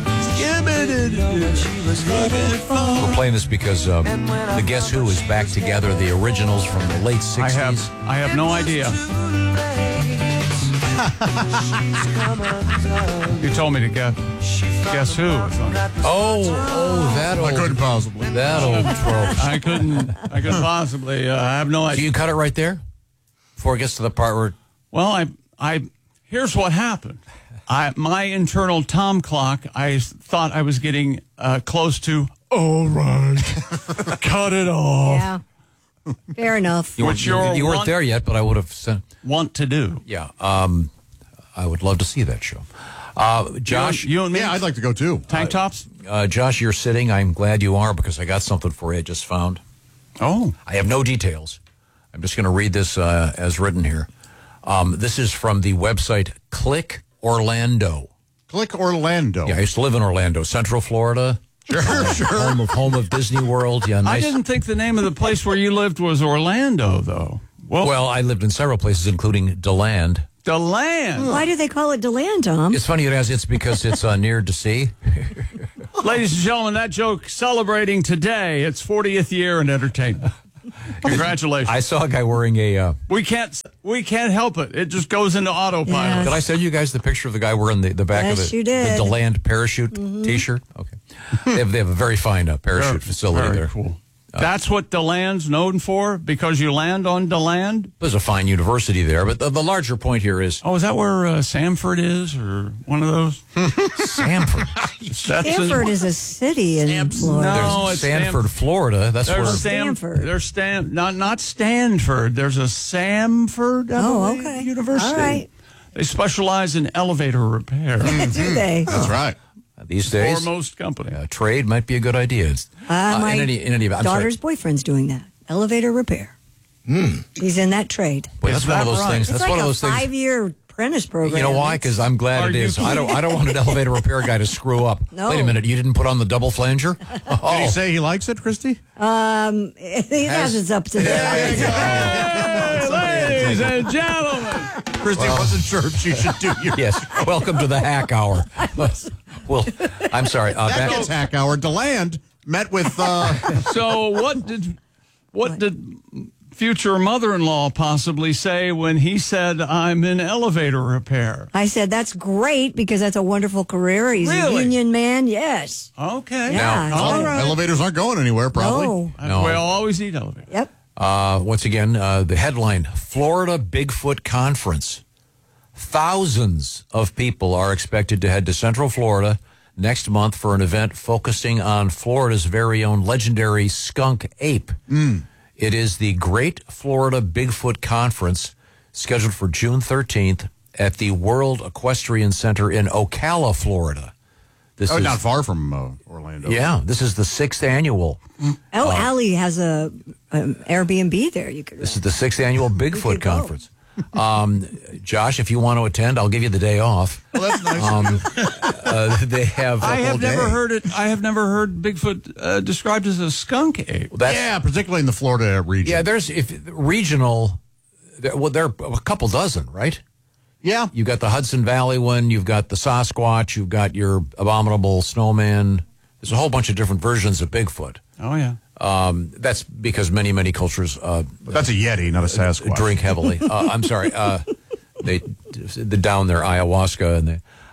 Speaker 1: We're playing this because um, the Guess Who is back together. The originals from the late
Speaker 5: I
Speaker 1: sixties.
Speaker 5: have, I have no idea. You told me to guess. Guess who? was on it.
Speaker 1: Oh, oh, that old.
Speaker 2: I couldn't possibly.
Speaker 1: That old trope.
Speaker 5: I couldn't. I couldn't possibly. Uh, I have no
Speaker 1: Do
Speaker 5: idea.
Speaker 1: you cut it right there before it gets to the part where?
Speaker 5: Well, I, I. Here's what happened. I, my internal Tom clock. I thought I was getting uh, close to. All right, cut it off.
Speaker 4: Yeah. Fair enough.
Speaker 1: You weren't,
Speaker 5: Which
Speaker 1: you,
Speaker 5: you're
Speaker 1: you weren't
Speaker 5: want-
Speaker 1: there yet, but I would have sent.
Speaker 5: Want to do?
Speaker 1: Yeah, um, I would love to see that show. Uh, Josh,
Speaker 5: you, you and me.
Speaker 2: Yeah, I'd like to go too.
Speaker 5: Tank tops.
Speaker 1: uh, Josh, you're sitting. I'm glad you are because I got something for you. I just found.
Speaker 5: Oh,
Speaker 1: I have no details. I'm just going to read this uh, as written here. Um, this is from the website Click Orlando.
Speaker 2: Click Orlando.
Speaker 1: Yeah, I used to live in Orlando, Central Florida.
Speaker 2: Sure, sure.
Speaker 1: Home of home of Disney World. Yeah, nice.
Speaker 5: I didn't think the name of the place where you lived was Orlando, though. Well,
Speaker 1: Well, I lived in several places, including DeLand.
Speaker 5: DeLand.
Speaker 4: Why do they call it DeLand, Tom?
Speaker 1: It's funny you ask. It's because it's uh, near to sea.
Speaker 5: Ladies and gentlemen, that joke celebrating today its fortieth year in entertainment. Congratulations.
Speaker 1: I saw a guy wearing a. Uh,
Speaker 5: we can't we can't help it. It just goes into autopilot.
Speaker 1: Did I send you guys the picture of the guy wearing the, the back
Speaker 4: Yes,
Speaker 1: of the,
Speaker 4: you did.
Speaker 1: the DeLand parachute
Speaker 4: Mhm.
Speaker 1: T-shirt? Okay. They have, they have a very fine uh, parachute
Speaker 5: Very-
Speaker 1: facility
Speaker 5: very
Speaker 1: there.
Speaker 5: cool. That's what DeLand's known for, because you land on DeLand?
Speaker 1: There's a fine university there, but the, the larger point here is...
Speaker 5: Oh, is that where uh, Samford is, or one of those?
Speaker 1: Sanford.
Speaker 5: That's
Speaker 4: Stanford
Speaker 5: in-
Speaker 4: is a city in Florida.
Speaker 5: No,
Speaker 1: There's
Speaker 5: it's
Speaker 1: Sanford,
Speaker 5: Stam-
Speaker 1: Florida. That's
Speaker 5: There's
Speaker 1: where...
Speaker 5: Stam-
Speaker 4: Stanford.
Speaker 5: There's Stan, not not Stanford. There's a Samford I
Speaker 4: Oh,
Speaker 5: believe,
Speaker 4: okay.
Speaker 5: University.
Speaker 4: All right.
Speaker 5: They specialize in elevator repair.
Speaker 4: Do they?
Speaker 2: That's right.
Speaker 1: These days,
Speaker 5: Foremost company.
Speaker 1: uh, trade might be a good idea. It's,
Speaker 4: Uh, my
Speaker 1: in any, in any event, I'm sorry.
Speaker 4: daughter's boyfriend's doing that. Elevator repair. He's in that trade.
Speaker 1: Boy, that's
Speaker 5: Is
Speaker 1: one of
Speaker 5: that
Speaker 1: those
Speaker 5: right?
Speaker 1: things.
Speaker 4: It's
Speaker 1: That's
Speaker 4: like
Speaker 1: one of
Speaker 4: a
Speaker 1: those things.
Speaker 4: five-year apprentice program.
Speaker 1: You know why?
Speaker 4: It's-
Speaker 1: Because I'm glad
Speaker 5: Are
Speaker 1: it
Speaker 5: you
Speaker 1: is. I don't. I don't want an elevator repair guy to screw up.
Speaker 4: No.
Speaker 1: Wait a minute. You didn't put on the double flanger? Oh.
Speaker 2: Did he say he likes it, Christy?
Speaker 4: Um, he has his ups and downs.
Speaker 5: Hey, ladies and gentlemen.
Speaker 2: Christy wasn't sure if she should do your.
Speaker 1: Yes. Welcome to the hack hour. Well, I'm sorry. Uh,
Speaker 2: That
Speaker 1: back,
Speaker 2: gets hack hour. DeLand met with. Uh,
Speaker 5: So what did what did future mother-in-law possibly say when he said, I'm in elevator repair?
Speaker 4: I said, that's great because that's a wonderful career. He's
Speaker 5: Really?
Speaker 4: a union man. Yes.
Speaker 5: Okay.
Speaker 4: Yeah.
Speaker 1: Now-
Speaker 4: all
Speaker 2: oh,
Speaker 4: right.
Speaker 2: Elevators aren't going anywhere, probably.
Speaker 4: No.
Speaker 1: No.
Speaker 5: We'll always need elevators.
Speaker 4: Yep.
Speaker 1: uh, once again, uh, the headline: Florida Bigfoot Conference. Thousands of people are expected to head to Central Florida next month for an event focusing on Florida's very own legendary skunk ape. It is the Great Florida Bigfoot Conference, scheduled for June thirteenth at the World Equestrian Center in Ocala, Florida. This
Speaker 2: Oh,
Speaker 1: is,
Speaker 2: not far from uh, Orlando.
Speaker 1: yeah, this is the sixth annual.
Speaker 4: Oh,
Speaker 1: Uh,
Speaker 4: Allie has a um, Airbnb there. You could.
Speaker 1: This is the sixth annual Bigfoot Conference. Um, Josh, if you want to attend, I'll give you the day off.
Speaker 2: Well, that's nice.
Speaker 1: Um, uh, they have.
Speaker 5: I
Speaker 1: a
Speaker 5: have
Speaker 1: whole
Speaker 5: never
Speaker 1: day.
Speaker 5: heard it. I have never heard Bigfoot uh, described as a skunk ape.
Speaker 1: That's,
Speaker 2: Yeah, particularly in the Florida region.
Speaker 1: yeah, there's if regional. There, well, there are a couple dozen, right?
Speaker 2: Yeah.
Speaker 1: You've got the Hudson Valley one. You've got the Sasquatch. You've got your abominable snowman. There's a whole bunch of different versions of Bigfoot.
Speaker 5: Oh yeah.
Speaker 1: Um, that's because many, many cultures uh,
Speaker 2: But that's a Yeti, not a Sasquatch.
Speaker 1: drink heavily. Uh, I'm sorry. Uh, they, they down their ayahuasca and they.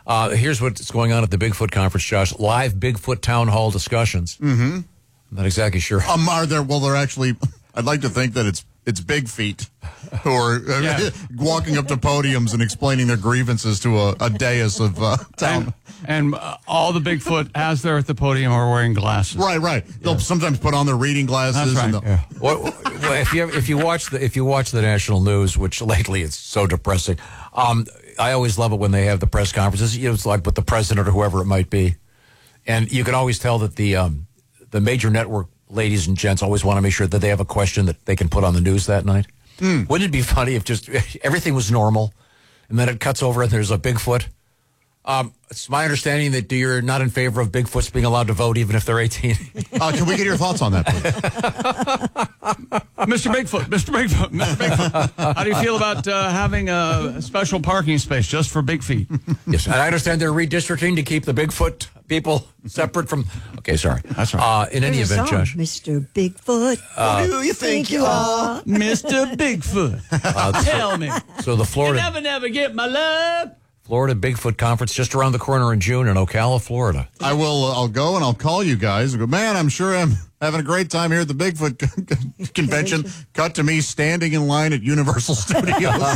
Speaker 1: Uh, here's what's going on at the Bigfoot conference, Josh. Live Bigfoot town hall discussions.
Speaker 2: Mm-hmm.
Speaker 1: I'm not exactly sure.
Speaker 2: Um, are there? Well, they're actually. I'd like to think that it's it's big feet who are uh,
Speaker 5: Yeah.
Speaker 2: walking up to podiums and explaining their grievances to a, a dais of uh, town.
Speaker 5: And, and uh, all the Bigfoot as they're at the podium are wearing glasses.
Speaker 2: Right, right. They'll sometimes put on their reading glasses.
Speaker 5: That's right.
Speaker 2: And they'll-
Speaker 1: Yeah. Well, well, if you if you watch the if you watch the national news, which lately it's so depressing, um, I always love it when they have the press conferences. You know, it's like with the president or whoever it might be, and you can always tell that the um, the major network ladies and gents always want to make sure that they have a question that they can put on the news that night.
Speaker 2: Mm.
Speaker 1: Wouldn't it be funny if just everything was normal, and then it cuts over and there's a Bigfoot? Um, it's my understanding that you're not in favor of Bigfoots being allowed to vote even if they're eighteen.
Speaker 2: Uh, can we get your thoughts on that, please?
Speaker 5: Mister Bigfoot, Mister Bigfoot, Mister Bigfoot. How do you feel about uh, having a special parking space just for big feet?
Speaker 1: Yes, and I understand they're redistricting to keep the Bigfoot people separate from. Okay, sorry.
Speaker 5: That's right.
Speaker 1: Uh, in any
Speaker 4: There's a
Speaker 1: event,
Speaker 4: song,
Speaker 1: Josh.
Speaker 4: Mister Bigfoot.
Speaker 1: Uh,
Speaker 4: Who do you think you are?
Speaker 5: Mister Bigfoot, tell me.
Speaker 1: So the Florida
Speaker 5: You never, never get my love.
Speaker 1: Florida Bigfoot Conference just around the corner in June in Ocala, Florida.
Speaker 2: I will. Uh, I'll go and I'll call you guys and go. Man, I'm sure I'm having a great time here at the Bigfoot convention. Cut to me standing in line at Universal Studios.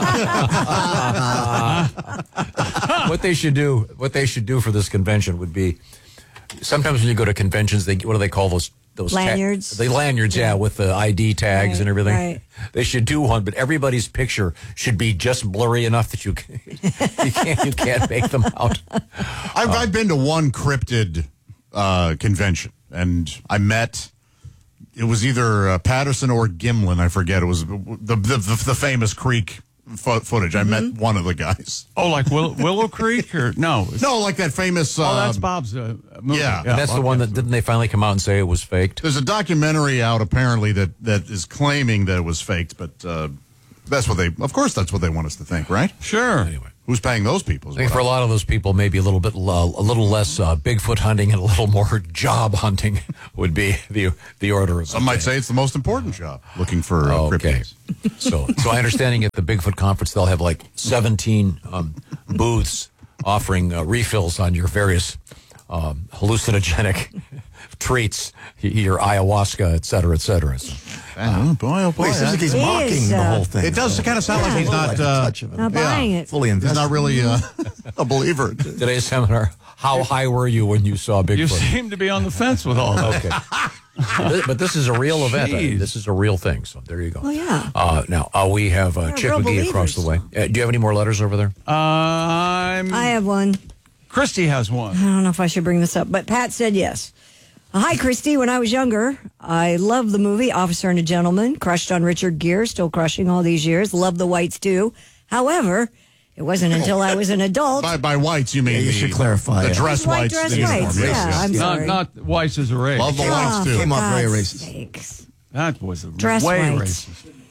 Speaker 1: What they should do, what they should do for this convention would be, sometimes when you go to conventions, they what do they call those? Those ta-
Speaker 4: Lanyards?
Speaker 1: the lanyards, yeah,
Speaker 4: Yeah.
Speaker 1: with the I D tags
Speaker 4: Right,
Speaker 1: and everything.
Speaker 4: right.
Speaker 1: They should do one, but everybody's picture should be just blurry enough that you can, you can't you can't make them out.
Speaker 2: I've, I've been to one cryptid uh, convention, and I met. It was either uh, Patterson or Gimlin. I forget. It was the the, the, the famous Creek fo- footage. I met one of the guys.
Speaker 5: Oh, like Will- Willow Creek or no?
Speaker 2: No, like that famous.
Speaker 5: Oh, that's
Speaker 2: um,
Speaker 5: Bob's uh, movie.
Speaker 2: yeah.
Speaker 1: And that's the one that didn't they finally come out and say it was faked?
Speaker 2: There's a documentary out apparently that, that is claiming that it was faked, but uh, that's what they. Of course, that's what they want us to think, right?
Speaker 5: Sure.
Speaker 2: Anyway, who's paying those people? is
Speaker 1: I think
Speaker 2: what
Speaker 1: for a lot of those people, maybe a little bit, uh, a little less uh, Bigfoot hunting and a little more job hunting would be the the order of.
Speaker 2: Some might say it's the most important job, looking for uh,
Speaker 1: Okay.
Speaker 2: cryptids.
Speaker 1: So, so I understanding at the Bigfoot conference they'll have like seventeen um, booths offering uh, refills on your various um, hallucinogenic treats, y- your ayahuasca, et cetera, et cetera. So,
Speaker 2: Oh, boy, oh boy.
Speaker 3: Well, it seems like he's
Speaker 4: He
Speaker 3: mocking
Speaker 4: is,
Speaker 3: the
Speaker 4: uh,
Speaker 3: whole thing.
Speaker 2: It does kind of sound like he's not uh,
Speaker 4: Not buying it.
Speaker 3: fully
Speaker 2: he's
Speaker 3: invested.
Speaker 2: not really uh, a believer.
Speaker 1: today's seminar: how high were you when you saw
Speaker 5: You
Speaker 1: Bigfoot?
Speaker 5: seem to be on the fence with all that.
Speaker 1: Okay. But this is a real event. I mean,
Speaker 5: Jeez.
Speaker 1: this is a real thing. So there you go.
Speaker 4: Oh, yeah.
Speaker 1: Uh, now uh, we have uh,
Speaker 4: They're
Speaker 1: Chick
Speaker 4: real
Speaker 1: McGee across the way.
Speaker 4: believers.
Speaker 1: Uh, do you have any more letters over there?
Speaker 5: Uh, I'm.
Speaker 4: I have one.
Speaker 5: Christy has one.
Speaker 4: I don't know if I should bring this up, but Pat said yes. Hi, Christy. When I was younger, I loved the movie Officer and a Gentleman, crushed on Richard Gere, still crushing all these years. Loved the whites, too. However, it wasn't until I was an adult.
Speaker 2: By, by whites, you mean
Speaker 3: Yeah, you
Speaker 2: the,
Speaker 3: should clarify,
Speaker 2: the
Speaker 3: yeah.
Speaker 2: dress
Speaker 4: White
Speaker 2: whites.
Speaker 4: dress
Speaker 2: the uniform.
Speaker 4: whites,
Speaker 2: Yes,
Speaker 4: yeah,
Speaker 2: yes.
Speaker 4: I'm
Speaker 5: Not,
Speaker 4: sorry.
Speaker 5: not whites as a race.
Speaker 2: Love the whites,
Speaker 4: Oh,
Speaker 2: too.
Speaker 3: Came
Speaker 4: for
Speaker 3: off very
Speaker 4: God's
Speaker 3: racist.
Speaker 4: sakes.
Speaker 5: That was a
Speaker 4: Dress
Speaker 5: way
Speaker 4: whites.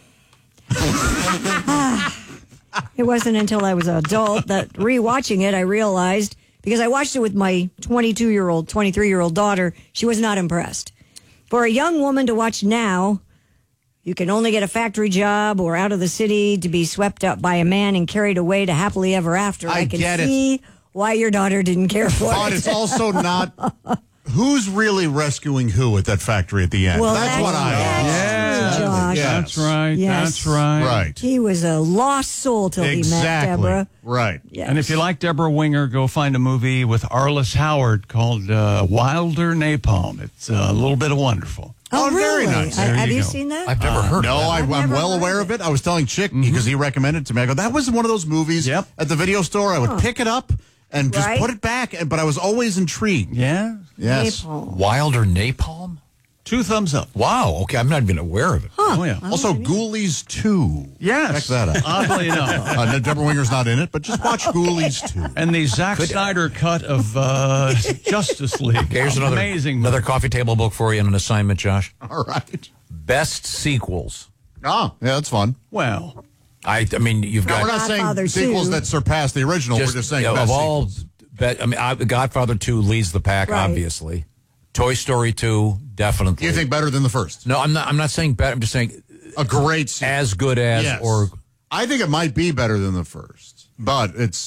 Speaker 5: racist.
Speaker 4: It wasn't until I was an adult that rewatching it, I realized, because I watched it with my twenty-two-year-old, twenty-three-year-old daughter, she was not impressed. For a young woman to watch now, you can only get a factory job or out of the city to be swept up by a man and carried away to happily ever after.
Speaker 2: I
Speaker 4: I can
Speaker 2: get it.
Speaker 4: see why your daughter didn't care for
Speaker 2: But
Speaker 4: it.
Speaker 2: it's also not. Who's really rescuing who at that factory at the end?
Speaker 4: Well,
Speaker 2: that's,
Speaker 4: that's-
Speaker 2: what I.
Speaker 4: that's
Speaker 5: Yeah.
Speaker 4: true, Josh.
Speaker 2: Yes.
Speaker 5: That's right.
Speaker 4: Yes.
Speaker 5: That's right.
Speaker 2: Right.
Speaker 4: He was a lost soul till he met
Speaker 2: Exactly.
Speaker 4: Deborah.
Speaker 2: Right.
Speaker 4: Yes.
Speaker 5: And if you like Deborah Winger, go find a movie with Arliss Howard called uh, Wilder Napalm. It's uh, a little bit of wonderful.
Speaker 4: Oh,
Speaker 2: Oh, very
Speaker 4: really?
Speaker 2: nice.
Speaker 4: I-
Speaker 5: There
Speaker 4: have
Speaker 5: you
Speaker 4: you
Speaker 5: go.
Speaker 4: seen that?
Speaker 1: I've never heard
Speaker 2: No,
Speaker 1: of that.
Speaker 2: I, I'm
Speaker 4: never
Speaker 2: well
Speaker 4: heard
Speaker 2: aware
Speaker 4: of
Speaker 2: of it. I was telling Chick because he recommended it to me. I go, that was one of those movies
Speaker 5: Yep.
Speaker 2: at the video store. I would
Speaker 4: Huh.
Speaker 2: pick it up and just
Speaker 4: Right.
Speaker 2: put it back, and but I was always intrigued.
Speaker 5: Yeah?
Speaker 2: Yes.
Speaker 4: Napalm.
Speaker 1: Wilder Napalm?
Speaker 5: Two thumbs up.
Speaker 1: Wow. Okay, I'm not even aware of it.
Speaker 4: Huh.
Speaker 5: Oh, yeah.
Speaker 2: Also, Ghoulies two.
Speaker 5: Yes.
Speaker 2: Check that out.
Speaker 5: Oddly enough.
Speaker 2: Uh, Deborah Winger's not in it, but just watch Ghoulies two.
Speaker 5: And the Zack Snyder cut of uh, Justice League.
Speaker 1: Okay, here's another
Speaker 5: Amazing
Speaker 1: another
Speaker 5: movie.
Speaker 1: coffee table book for you and an assignment, Josh.
Speaker 2: All right.
Speaker 1: Best sequels.
Speaker 2: Oh, yeah, that's fun.
Speaker 5: Well,
Speaker 1: I, I mean, you've
Speaker 2: Now,
Speaker 1: got
Speaker 2: we're not
Speaker 4: Godfather
Speaker 2: saying sequels
Speaker 4: two.
Speaker 2: that surpass the original. we're just saying
Speaker 1: you know,
Speaker 2: best
Speaker 1: of all.
Speaker 2: sequels.
Speaker 1: Bet, I mean, I, Godfather two leads the pack,
Speaker 4: Right.
Speaker 1: obviously. Toy Story two, definitely.
Speaker 2: You think better than the first?
Speaker 1: No, I'm not. I'm not saying better. I'm just saying
Speaker 2: A great sequel.
Speaker 1: as good as
Speaker 2: Yes.
Speaker 1: or.
Speaker 2: I think it might be better than the first, but it's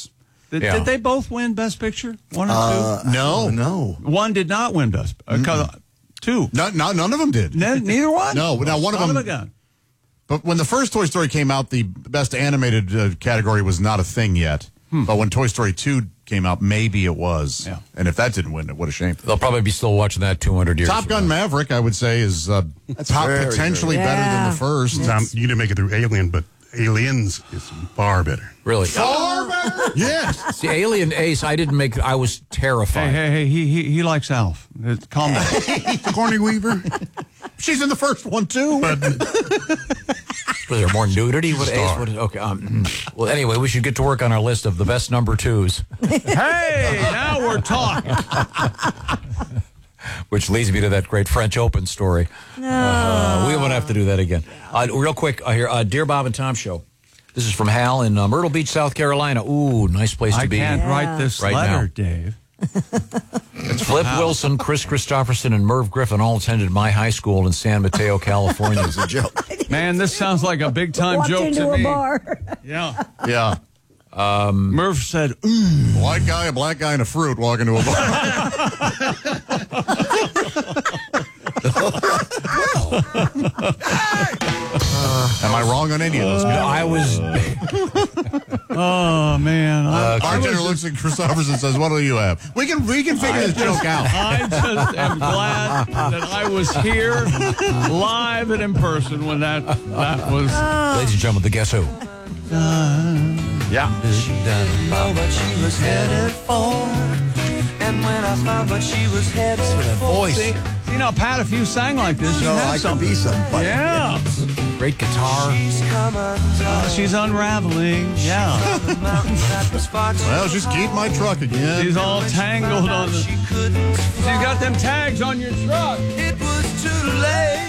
Speaker 5: Did,
Speaker 1: Yeah.
Speaker 5: did they both win Best Picture? One or
Speaker 2: Uh,
Speaker 5: two?
Speaker 2: no.
Speaker 3: No.
Speaker 5: One did not win Best uh, 'cause- Two.
Speaker 2: No, no, none of them did.
Speaker 5: Ne- neither one?
Speaker 2: No, now one of
Speaker 5: Son
Speaker 2: them.
Speaker 5: of a gun.
Speaker 2: But when the first Toy Story came out, the best animated uh, category was not a thing yet.
Speaker 5: Hmm.
Speaker 2: But when Toy Story two came out, maybe it was.
Speaker 5: Yeah.
Speaker 2: And if that didn't win, what a shame.
Speaker 1: They'll probably be still watching that two hundred years.
Speaker 2: Top
Speaker 1: from
Speaker 2: Gun
Speaker 1: now.
Speaker 2: Maverick, I would say, is uh, top,
Speaker 3: very
Speaker 2: potentially
Speaker 4: good.
Speaker 2: better than
Speaker 4: Yeah.
Speaker 2: the first.
Speaker 19: Tom, you didn't make it through Alien, but Aliens is far better.
Speaker 1: Really?
Speaker 2: Far better? Yes.
Speaker 1: See, Alien Ace, I didn't make. I was terrified.
Speaker 5: Hey, hey, hey, he, he, he likes Alf. Uh, Calm down.
Speaker 19: Corny Weaver.
Speaker 2: She's in the first one, too.
Speaker 19: But
Speaker 1: Was there more nudity with Ace? What is, okay. Um, well, anyway, we should get to work on our list of the best number twos.
Speaker 5: Hey, now we're talking.
Speaker 1: Which leads me to that great French Open story.
Speaker 4: No.
Speaker 1: Uh, we won't have to do that again. Uh, real quick, uh, here, uh, Dear Bob and Tom Show. This is from Hal in uh, Myrtle Beach, South Carolina. Ooh, nice place to
Speaker 5: I
Speaker 1: be.
Speaker 5: can't
Speaker 4: Yeah.
Speaker 5: write this
Speaker 1: Right
Speaker 5: letter,
Speaker 1: now.
Speaker 5: Dave.
Speaker 1: It's Flip Wilson, Chris Christopherson, and Merv Griffin all attended my high school in San Mateo, California. It's a joke.
Speaker 5: Man, this sounds like a big time
Speaker 4: Walked
Speaker 5: joke
Speaker 4: into
Speaker 5: to
Speaker 4: a
Speaker 5: me.
Speaker 4: bar.
Speaker 5: Yeah.
Speaker 2: Yeah.
Speaker 1: Um,
Speaker 5: Merv said, mm.
Speaker 2: White guy, a black guy, and a fruit walk into a bar. Am I wrong on any of those?
Speaker 1: I was.
Speaker 5: Oh, man. I,
Speaker 2: Uh, Bartender looks at Christopherson and says, "What do you have?" We can we can figure
Speaker 5: I
Speaker 2: this
Speaker 5: just-
Speaker 2: joke out.
Speaker 5: I just am glad that I was here live and in person when that that was.
Speaker 1: Ladies and gentlemen, the Guess Who?
Speaker 5: Yeah.
Speaker 11: She didn't know what she was headed for. And when I found what she was headed for.
Speaker 1: Voice.
Speaker 5: You know, Pat, if you sang like this, you
Speaker 3: No,
Speaker 5: have
Speaker 3: I could
Speaker 5: something.
Speaker 3: be somebody.
Speaker 5: Yeah.
Speaker 1: Great guitar.
Speaker 11: She's come undone.
Speaker 5: Uh, she's unraveling. Yeah.
Speaker 11: The mountains that was far too
Speaker 2: Well, just keep my truck again.
Speaker 5: She's all tangled on the.
Speaker 11: She couldn't
Speaker 5: She's got them tags on your truck.
Speaker 11: It was too late.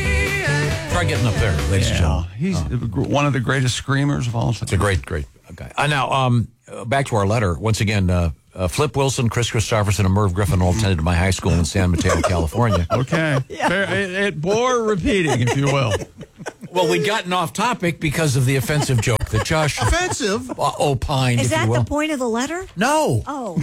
Speaker 1: Try getting up there, ladies and
Speaker 5: Yeah.
Speaker 1: gentlemen.
Speaker 5: He's one of the greatest screamers of all time.
Speaker 1: It's a great, great guy. Uh, now, um, uh, back to our letter. Once again, uh, uh, Flip Wilson, Chris Christopherson, and Merv Griffin all attended my high school in San Mateo, California.
Speaker 5: Okay. Fair, it, it bore repeating, if you will.
Speaker 1: Well, we'd gotten off topic because of the offensive joke that Josh
Speaker 2: Offensive?
Speaker 1: uh, opined,
Speaker 4: Is
Speaker 1: if
Speaker 4: that
Speaker 1: you will.
Speaker 4: the point of the letter?
Speaker 1: No.
Speaker 4: Oh.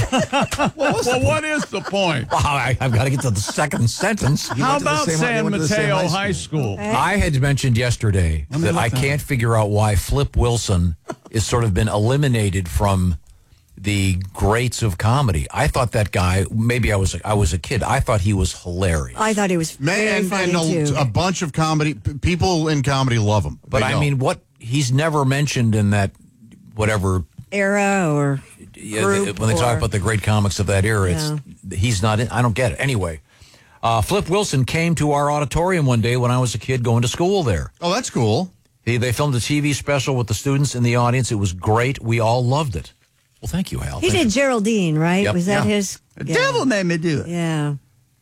Speaker 5: Well, what is the point?
Speaker 1: Well, I, I've got to get to the second sentence.
Speaker 5: How
Speaker 3: went to the
Speaker 5: about
Speaker 3: same-
Speaker 5: San
Speaker 3: you went to the same
Speaker 5: Mateo
Speaker 3: high
Speaker 5: High School?
Speaker 1: I had mentioned yesterday
Speaker 5: me
Speaker 1: that
Speaker 5: look
Speaker 1: I
Speaker 5: that
Speaker 1: can't figure out why Flip Wilson is sort of been eliminated from the greats of comedy. I thought that guy, maybe I was I was a kid, I thought he was hilarious.
Speaker 4: I thought he was very
Speaker 2: Man,
Speaker 4: funny
Speaker 2: and
Speaker 4: too.
Speaker 2: a, a bunch of comedy p- people in comedy love him.
Speaker 1: But
Speaker 2: They
Speaker 1: I
Speaker 2: don't.
Speaker 1: mean, what he's never mentioned in that whatever
Speaker 4: Era or
Speaker 1: yeah,
Speaker 4: group
Speaker 1: when they talk
Speaker 4: or-
Speaker 1: about the great comics of that era, it's he's not in. I don't get it. Anyway, uh, Flip Wilson came to our auditorium one day when I was a kid going to school there.
Speaker 2: Oh, that's cool.
Speaker 1: He, they filmed a T V special with the students in the audience. It was great. We all loved it. Well, thank you, Hal.
Speaker 4: He
Speaker 1: Thank
Speaker 4: did Geraldine, right?
Speaker 1: Yep.
Speaker 4: Was that
Speaker 1: Yeah.
Speaker 4: his?
Speaker 3: The
Speaker 4: yeah.
Speaker 3: devil made me do it.
Speaker 4: Yeah.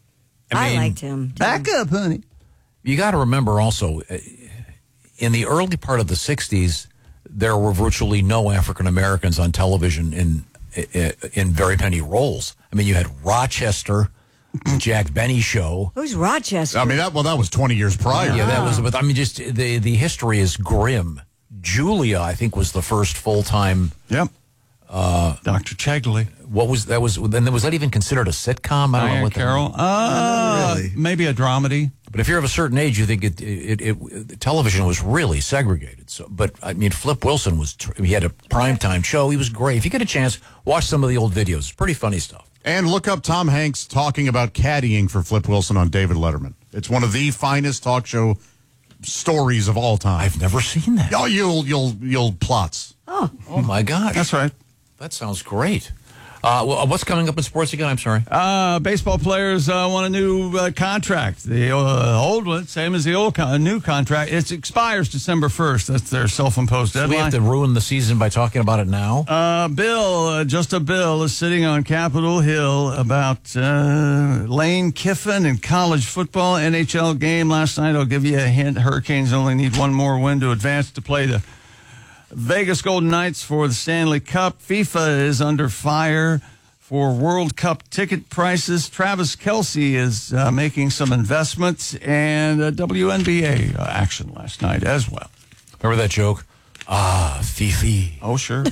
Speaker 1: I
Speaker 4: I,
Speaker 1: mean,
Speaker 4: liked him.
Speaker 3: Back up, honey.
Speaker 1: You got to remember also, uh, in the early part of the sixties, there were virtually no African Americans on television in in in very many roles. I mean, you had Rochester, the Jack Benny show.
Speaker 4: Who's Rochester?
Speaker 2: I mean, that well, that was twenty years prior.
Speaker 1: Yeah, that was. But I mean, just the the history is grim. Julia, I think, was the first full time.
Speaker 5: Yep.
Speaker 1: Uh,
Speaker 5: Doctor Chegley.
Speaker 1: What was that? Was then was that even considered a sitcom? I don't know
Speaker 5: Diane
Speaker 1: what that-
Speaker 5: Carroll. Uh,
Speaker 3: really.
Speaker 5: Maybe a dramedy.
Speaker 1: But if you're of a certain age, you think it, it, it, it television was really segregated. So, but I mean, Flip Wilson was he had a primetime show. He was great. If you get a chance, watch some of the old videos. It's pretty funny stuff.
Speaker 2: And look up Tom Hanks talking about caddying for Flip Wilson on David Letterman. It's one of the finest talk show stories of all time.
Speaker 1: I've never seen that.
Speaker 2: Oh, you'll you'll you'll plots.
Speaker 4: Oh,
Speaker 1: oh my gosh,
Speaker 5: that's right.
Speaker 1: That sounds great. Uh, well, what's coming up in sports again? I'm sorry.
Speaker 5: Uh, baseball players uh, want a new uh, contract. The uh, old one, same as the old con- new contract. It expires December first. That's their self-imposed
Speaker 1: So
Speaker 5: deadline.
Speaker 1: we have to ruin the season by talking about it now.
Speaker 5: Uh, bill, uh, just a bill, is sitting on Capitol Hill about uh, Lane Kiffin and college football. N H L game last night. I'll give you a hint. Hurricanes only need one more win to advance to play the Vegas Golden Knights for the Stanley Cup. FIFA is under fire for World Cup ticket prices. Travis Kelce is uh, making some investments, and uh, W N B A uh, action last night as well.
Speaker 1: Remember that joke? Ah, Fifi.
Speaker 5: Oh, sure.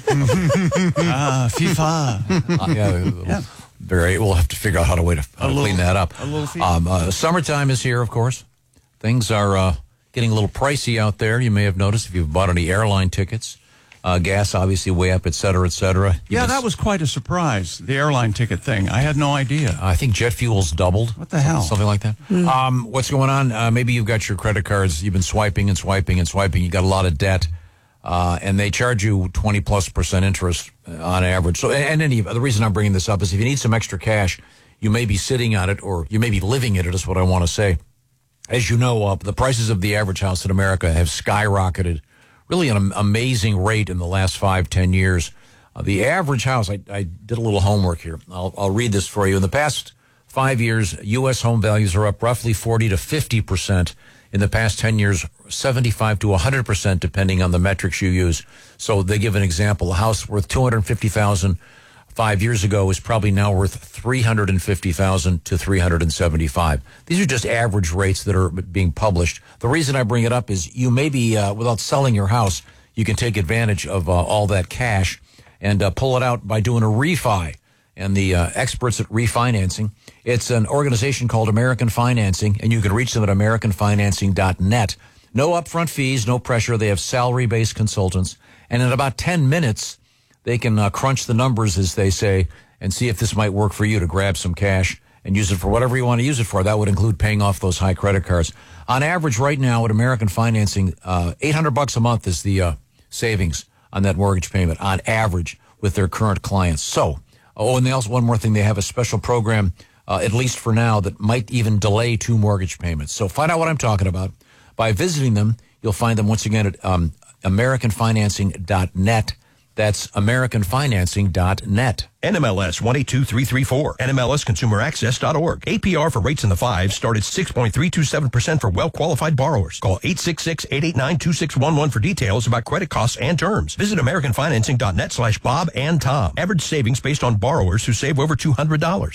Speaker 5: ah, FIFA.
Speaker 1: Uh, yeah, yeah. Very. We'll have to figure out how to way to, how to
Speaker 5: little,
Speaker 1: clean that up.
Speaker 5: A little
Speaker 1: um, uh, summertime is here, of course. Things are uh, getting a little pricey out there. You may have noticed if you've bought any airline tickets. Uh, gas obviously way up, et cetera, et cetera. You
Speaker 5: yeah,
Speaker 1: miss-
Speaker 5: that was quite a surprise, the airline ticket thing. I had no idea.
Speaker 1: I think jet fuel's doubled.
Speaker 5: What the hell?
Speaker 1: Something like that.
Speaker 5: Mm.
Speaker 1: Um, what's going on? Uh, maybe you've got your credit cards. You've been swiping and swiping and swiping. You got a lot of debt. Uh, and they charge you twenty plus percent interest on average. So, and any, the reason I'm bringing this up is if you need some extra cash, you may be sitting on it or you may be living in it, is what I want to say. As you know, uh, the prices of the average house in America have skyrocketed. Really an amazing rate in the last five, ten years. Uh, the average house, I, I did a little homework here. I'll, I'll read this for you. In the past five years, U S home values are up roughly forty to fifty percent. In the past ten years, seventy-five to one hundred percent, depending on the metrics you use. So they give an example. A house worth two hundred fifty thousand dollars five years ago is probably now worth three hundred fifty thousand dollars to three hundred seventy-five thousand dollars. These are just average rates that are being published. The reason I bring it up is you maybe, uh, without selling your house, you can take advantage of uh, all that cash and uh, pull it out by doing a refi. And the uh, experts at refinancing, it's an organization called American Financing, and you can reach them at american financing dot net. No upfront fees, no pressure. They have salary-based consultants. And in about ten minutes, they can uh, crunch the numbers, as they say, and see if this might work for you to grab some cash and use it for whatever you want to use it for. That would include paying off those high credit cards. On average, right now at American Financing, uh, eight hundred bucks a month is the uh, savings on that mortgage payment on average with their current clients. So, oh, and they also, one more thing, they have a special program, uh, at least for now, that might even delay two mortgage payments. So find out what I'm talking about by visiting them. You'll find them once again at um, american financing dot net. That's american financing dot net.
Speaker 3: N M L S one eight two three three four. N M L S consumer access dot org. A P R for rates in the fives start at six point three two seven percent for well-qualified borrowers. Call eight six six, eight eight nine, two six one one for details about credit costs and terms. Visit american financing dot net slash Bob and Tom. Average savings based on borrowers who save over two hundred dollars.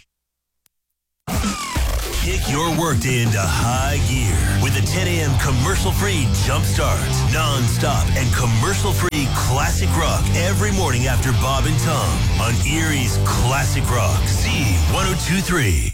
Speaker 9: Kick your workday into high gear with a ten a.m. commercial-free jump start. Non-stop and commercial-free classic rock every morning after Bob and Tom on Erie's Classic Rock, Z one oh two three.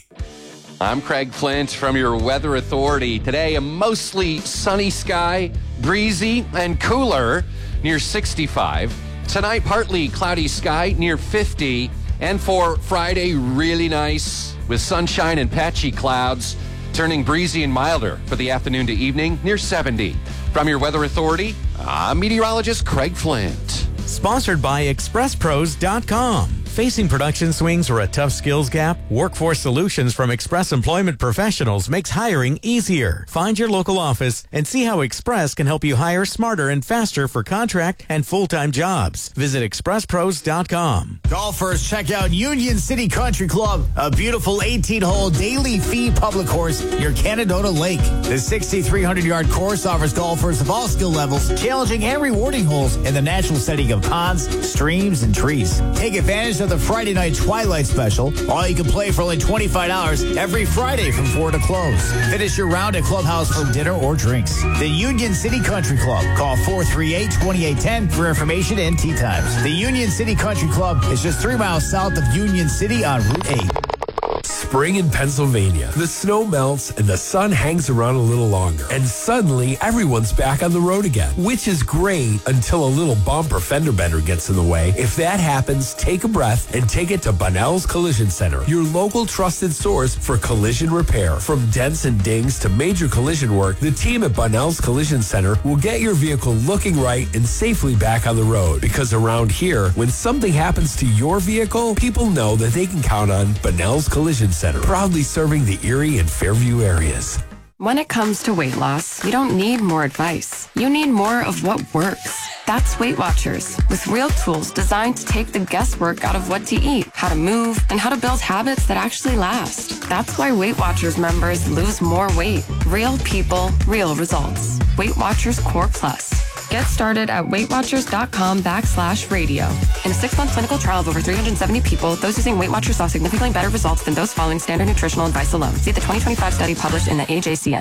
Speaker 10: I'm Craig Flint from your Weather Authority. Today, a mostly sunny sky, breezy and cooler near sixty-five. Tonight, partly cloudy sky near fifty. And for Friday, really nice with sunshine and patchy clouds, turning breezy and milder for the afternoon to evening near seventy. From your Weather Authority, I'm meteorologist Craig Flint.
Speaker 13: Sponsored by express pros dot com. Facing production swings or a tough skills gap? Workforce Solutions from Express Employment Professionals makes hiring easier. Find your local office and see how Express can help you hire smarter and faster for contract and full-time jobs. Visit express pros dot com.
Speaker 20: Golfers, check out Union City Country Club, a beautiful eighteen-hole daily fee public course near Canadona Lake. The sixty-three hundred yard course offers golfers of all skill levels challenging and rewarding holes in the natural setting of ponds, streams, and trees. Take advantage of the Friday night Twilight Special. All you can play for only twenty-five dollars every Friday from four to close. Finish your round at Clubhouse for dinner or drinks. The Union City Country Club. Call four three eight, two eight one zero for information and tee times. The Union City Country Club is just three miles south of Union City on Route eight.
Speaker 21: Spring in Pennsylvania. The snow melts and the sun hangs around a little longer. And suddenly, everyone's back on the road again, which is great until a little bump or fender bender gets in the way. If that happens, take a breath and take it to Bunnell's Collision Center, your local trusted source for collision repair. From dents and dings to major collision work, the team at Bunnell's Collision Center will get your vehicle looking right and safely back on the road. Because around here, when something happens to your vehicle, people know that they can count on Bunnell's Collision Center, proudly serving the Erie and Fairview areas.
Speaker 22: When it comes to weight loss, you don't need more advice. You need more of what works. That's Weight Watchers, with real tools designed to take the guesswork out of what to eat, how to move, and how to build habits that actually last. That's why Weight Watchers members lose more weight. Real people, real results. Weight Watchers Core Plus. Get started at weightwatchers.com backslash radio. In a six-month clinical trial of over three hundred seventy people, those using Weight Watchers saw significantly better results than those following standard nutritional advice alone. See the twenty twenty-five study published in the A J C N.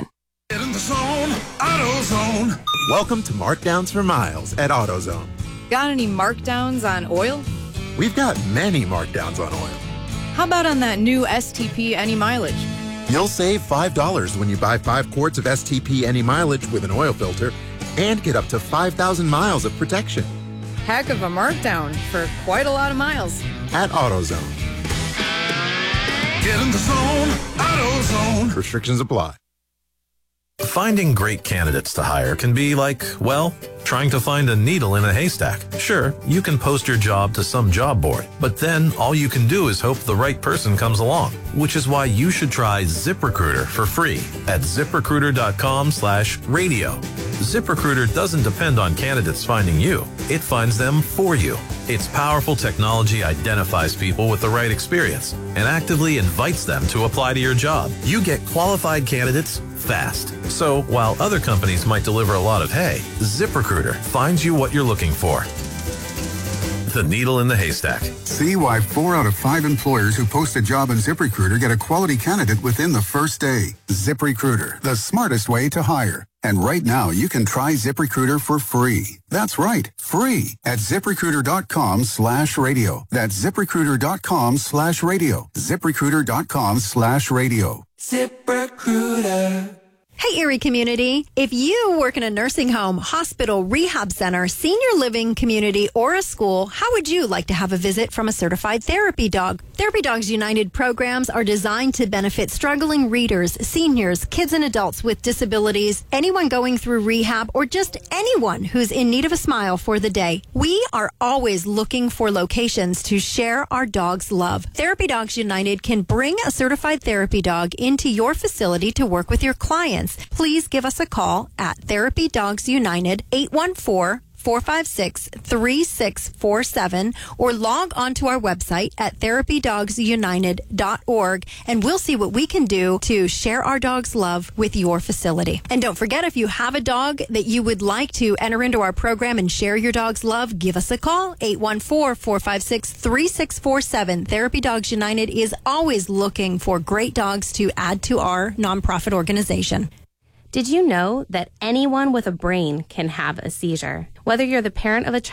Speaker 12: Get in the zone, AutoZone.
Speaker 17: Welcome to Markdowns for Miles at AutoZone.
Speaker 23: Got any markdowns on oil?
Speaker 17: We've got many markdowns on oil.
Speaker 23: How about on that new S T P Any Mileage?
Speaker 17: You'll save five dollars when you buy five quarts of S T P Any Mileage with an oil filter and get up to five thousand miles of protection.
Speaker 23: Heck of a markdown for quite a lot of miles.
Speaker 17: At AutoZone.
Speaker 12: Get in the zone, AutoZone.
Speaker 17: Restrictions apply.
Speaker 24: Finding great candidates to hire can be like, well, trying to find a needle in a haystack. Sure, you can post your job to some job board, but then all you can do is hope the right person comes along, which is why you should try ZipRecruiter for free at ZipRecruiter.com slash radio. ZipRecruiter doesn't depend on candidates finding you. It finds them for you. Its powerful technology identifies people with the right experience and actively invites them to apply to your job. You get qualified candidates fast. So while other companies might deliver a lot of hay, ZipRecruiter finds you what you're looking for. The needle in the haystack.
Speaker 25: See why four out of five employers who post a job on ZipRecruiter get a quality candidate within the first day. ZipRecruiter, the smartest way to hire. And right now, you can try ZipRecruiter for free. That's right, free at ZipRecruiter.com slash radio. That's ZipRecruiter.com slash radio. ZipRecruiter.com slash radio.
Speaker 26: ZipRecruiter. Hey, Erie community. If you work in a nursing home, hospital, rehab center, senior living community, or a school, how would you like to have a visit from a certified therapy dog? Therapy Dogs United programs are designed to benefit struggling readers, seniors, kids and adults with disabilities, anyone going through rehab, or just anyone who's in need of a smile for the day. We are always looking for locations to share our dog's love. Therapy Dogs United can bring a certified therapy dog into your facility to work with your clients. Please give us a call at Therapy Dogs United, eight one four, four five six, three six four seven, or log on to our website at therapy dogs united dot org, and we'll see what we can do to share our dog's love with your facility. And don't forget, if you have a dog that you would like to enter into our program and share your dog's love, give us a call, eight one four, four five six, three six four seven. Therapy Dogs United is always looking for great dogs to add to our nonprofit organization.
Speaker 27: Did you know that anyone with a brain can have a seizure? Whether you're the parent of a child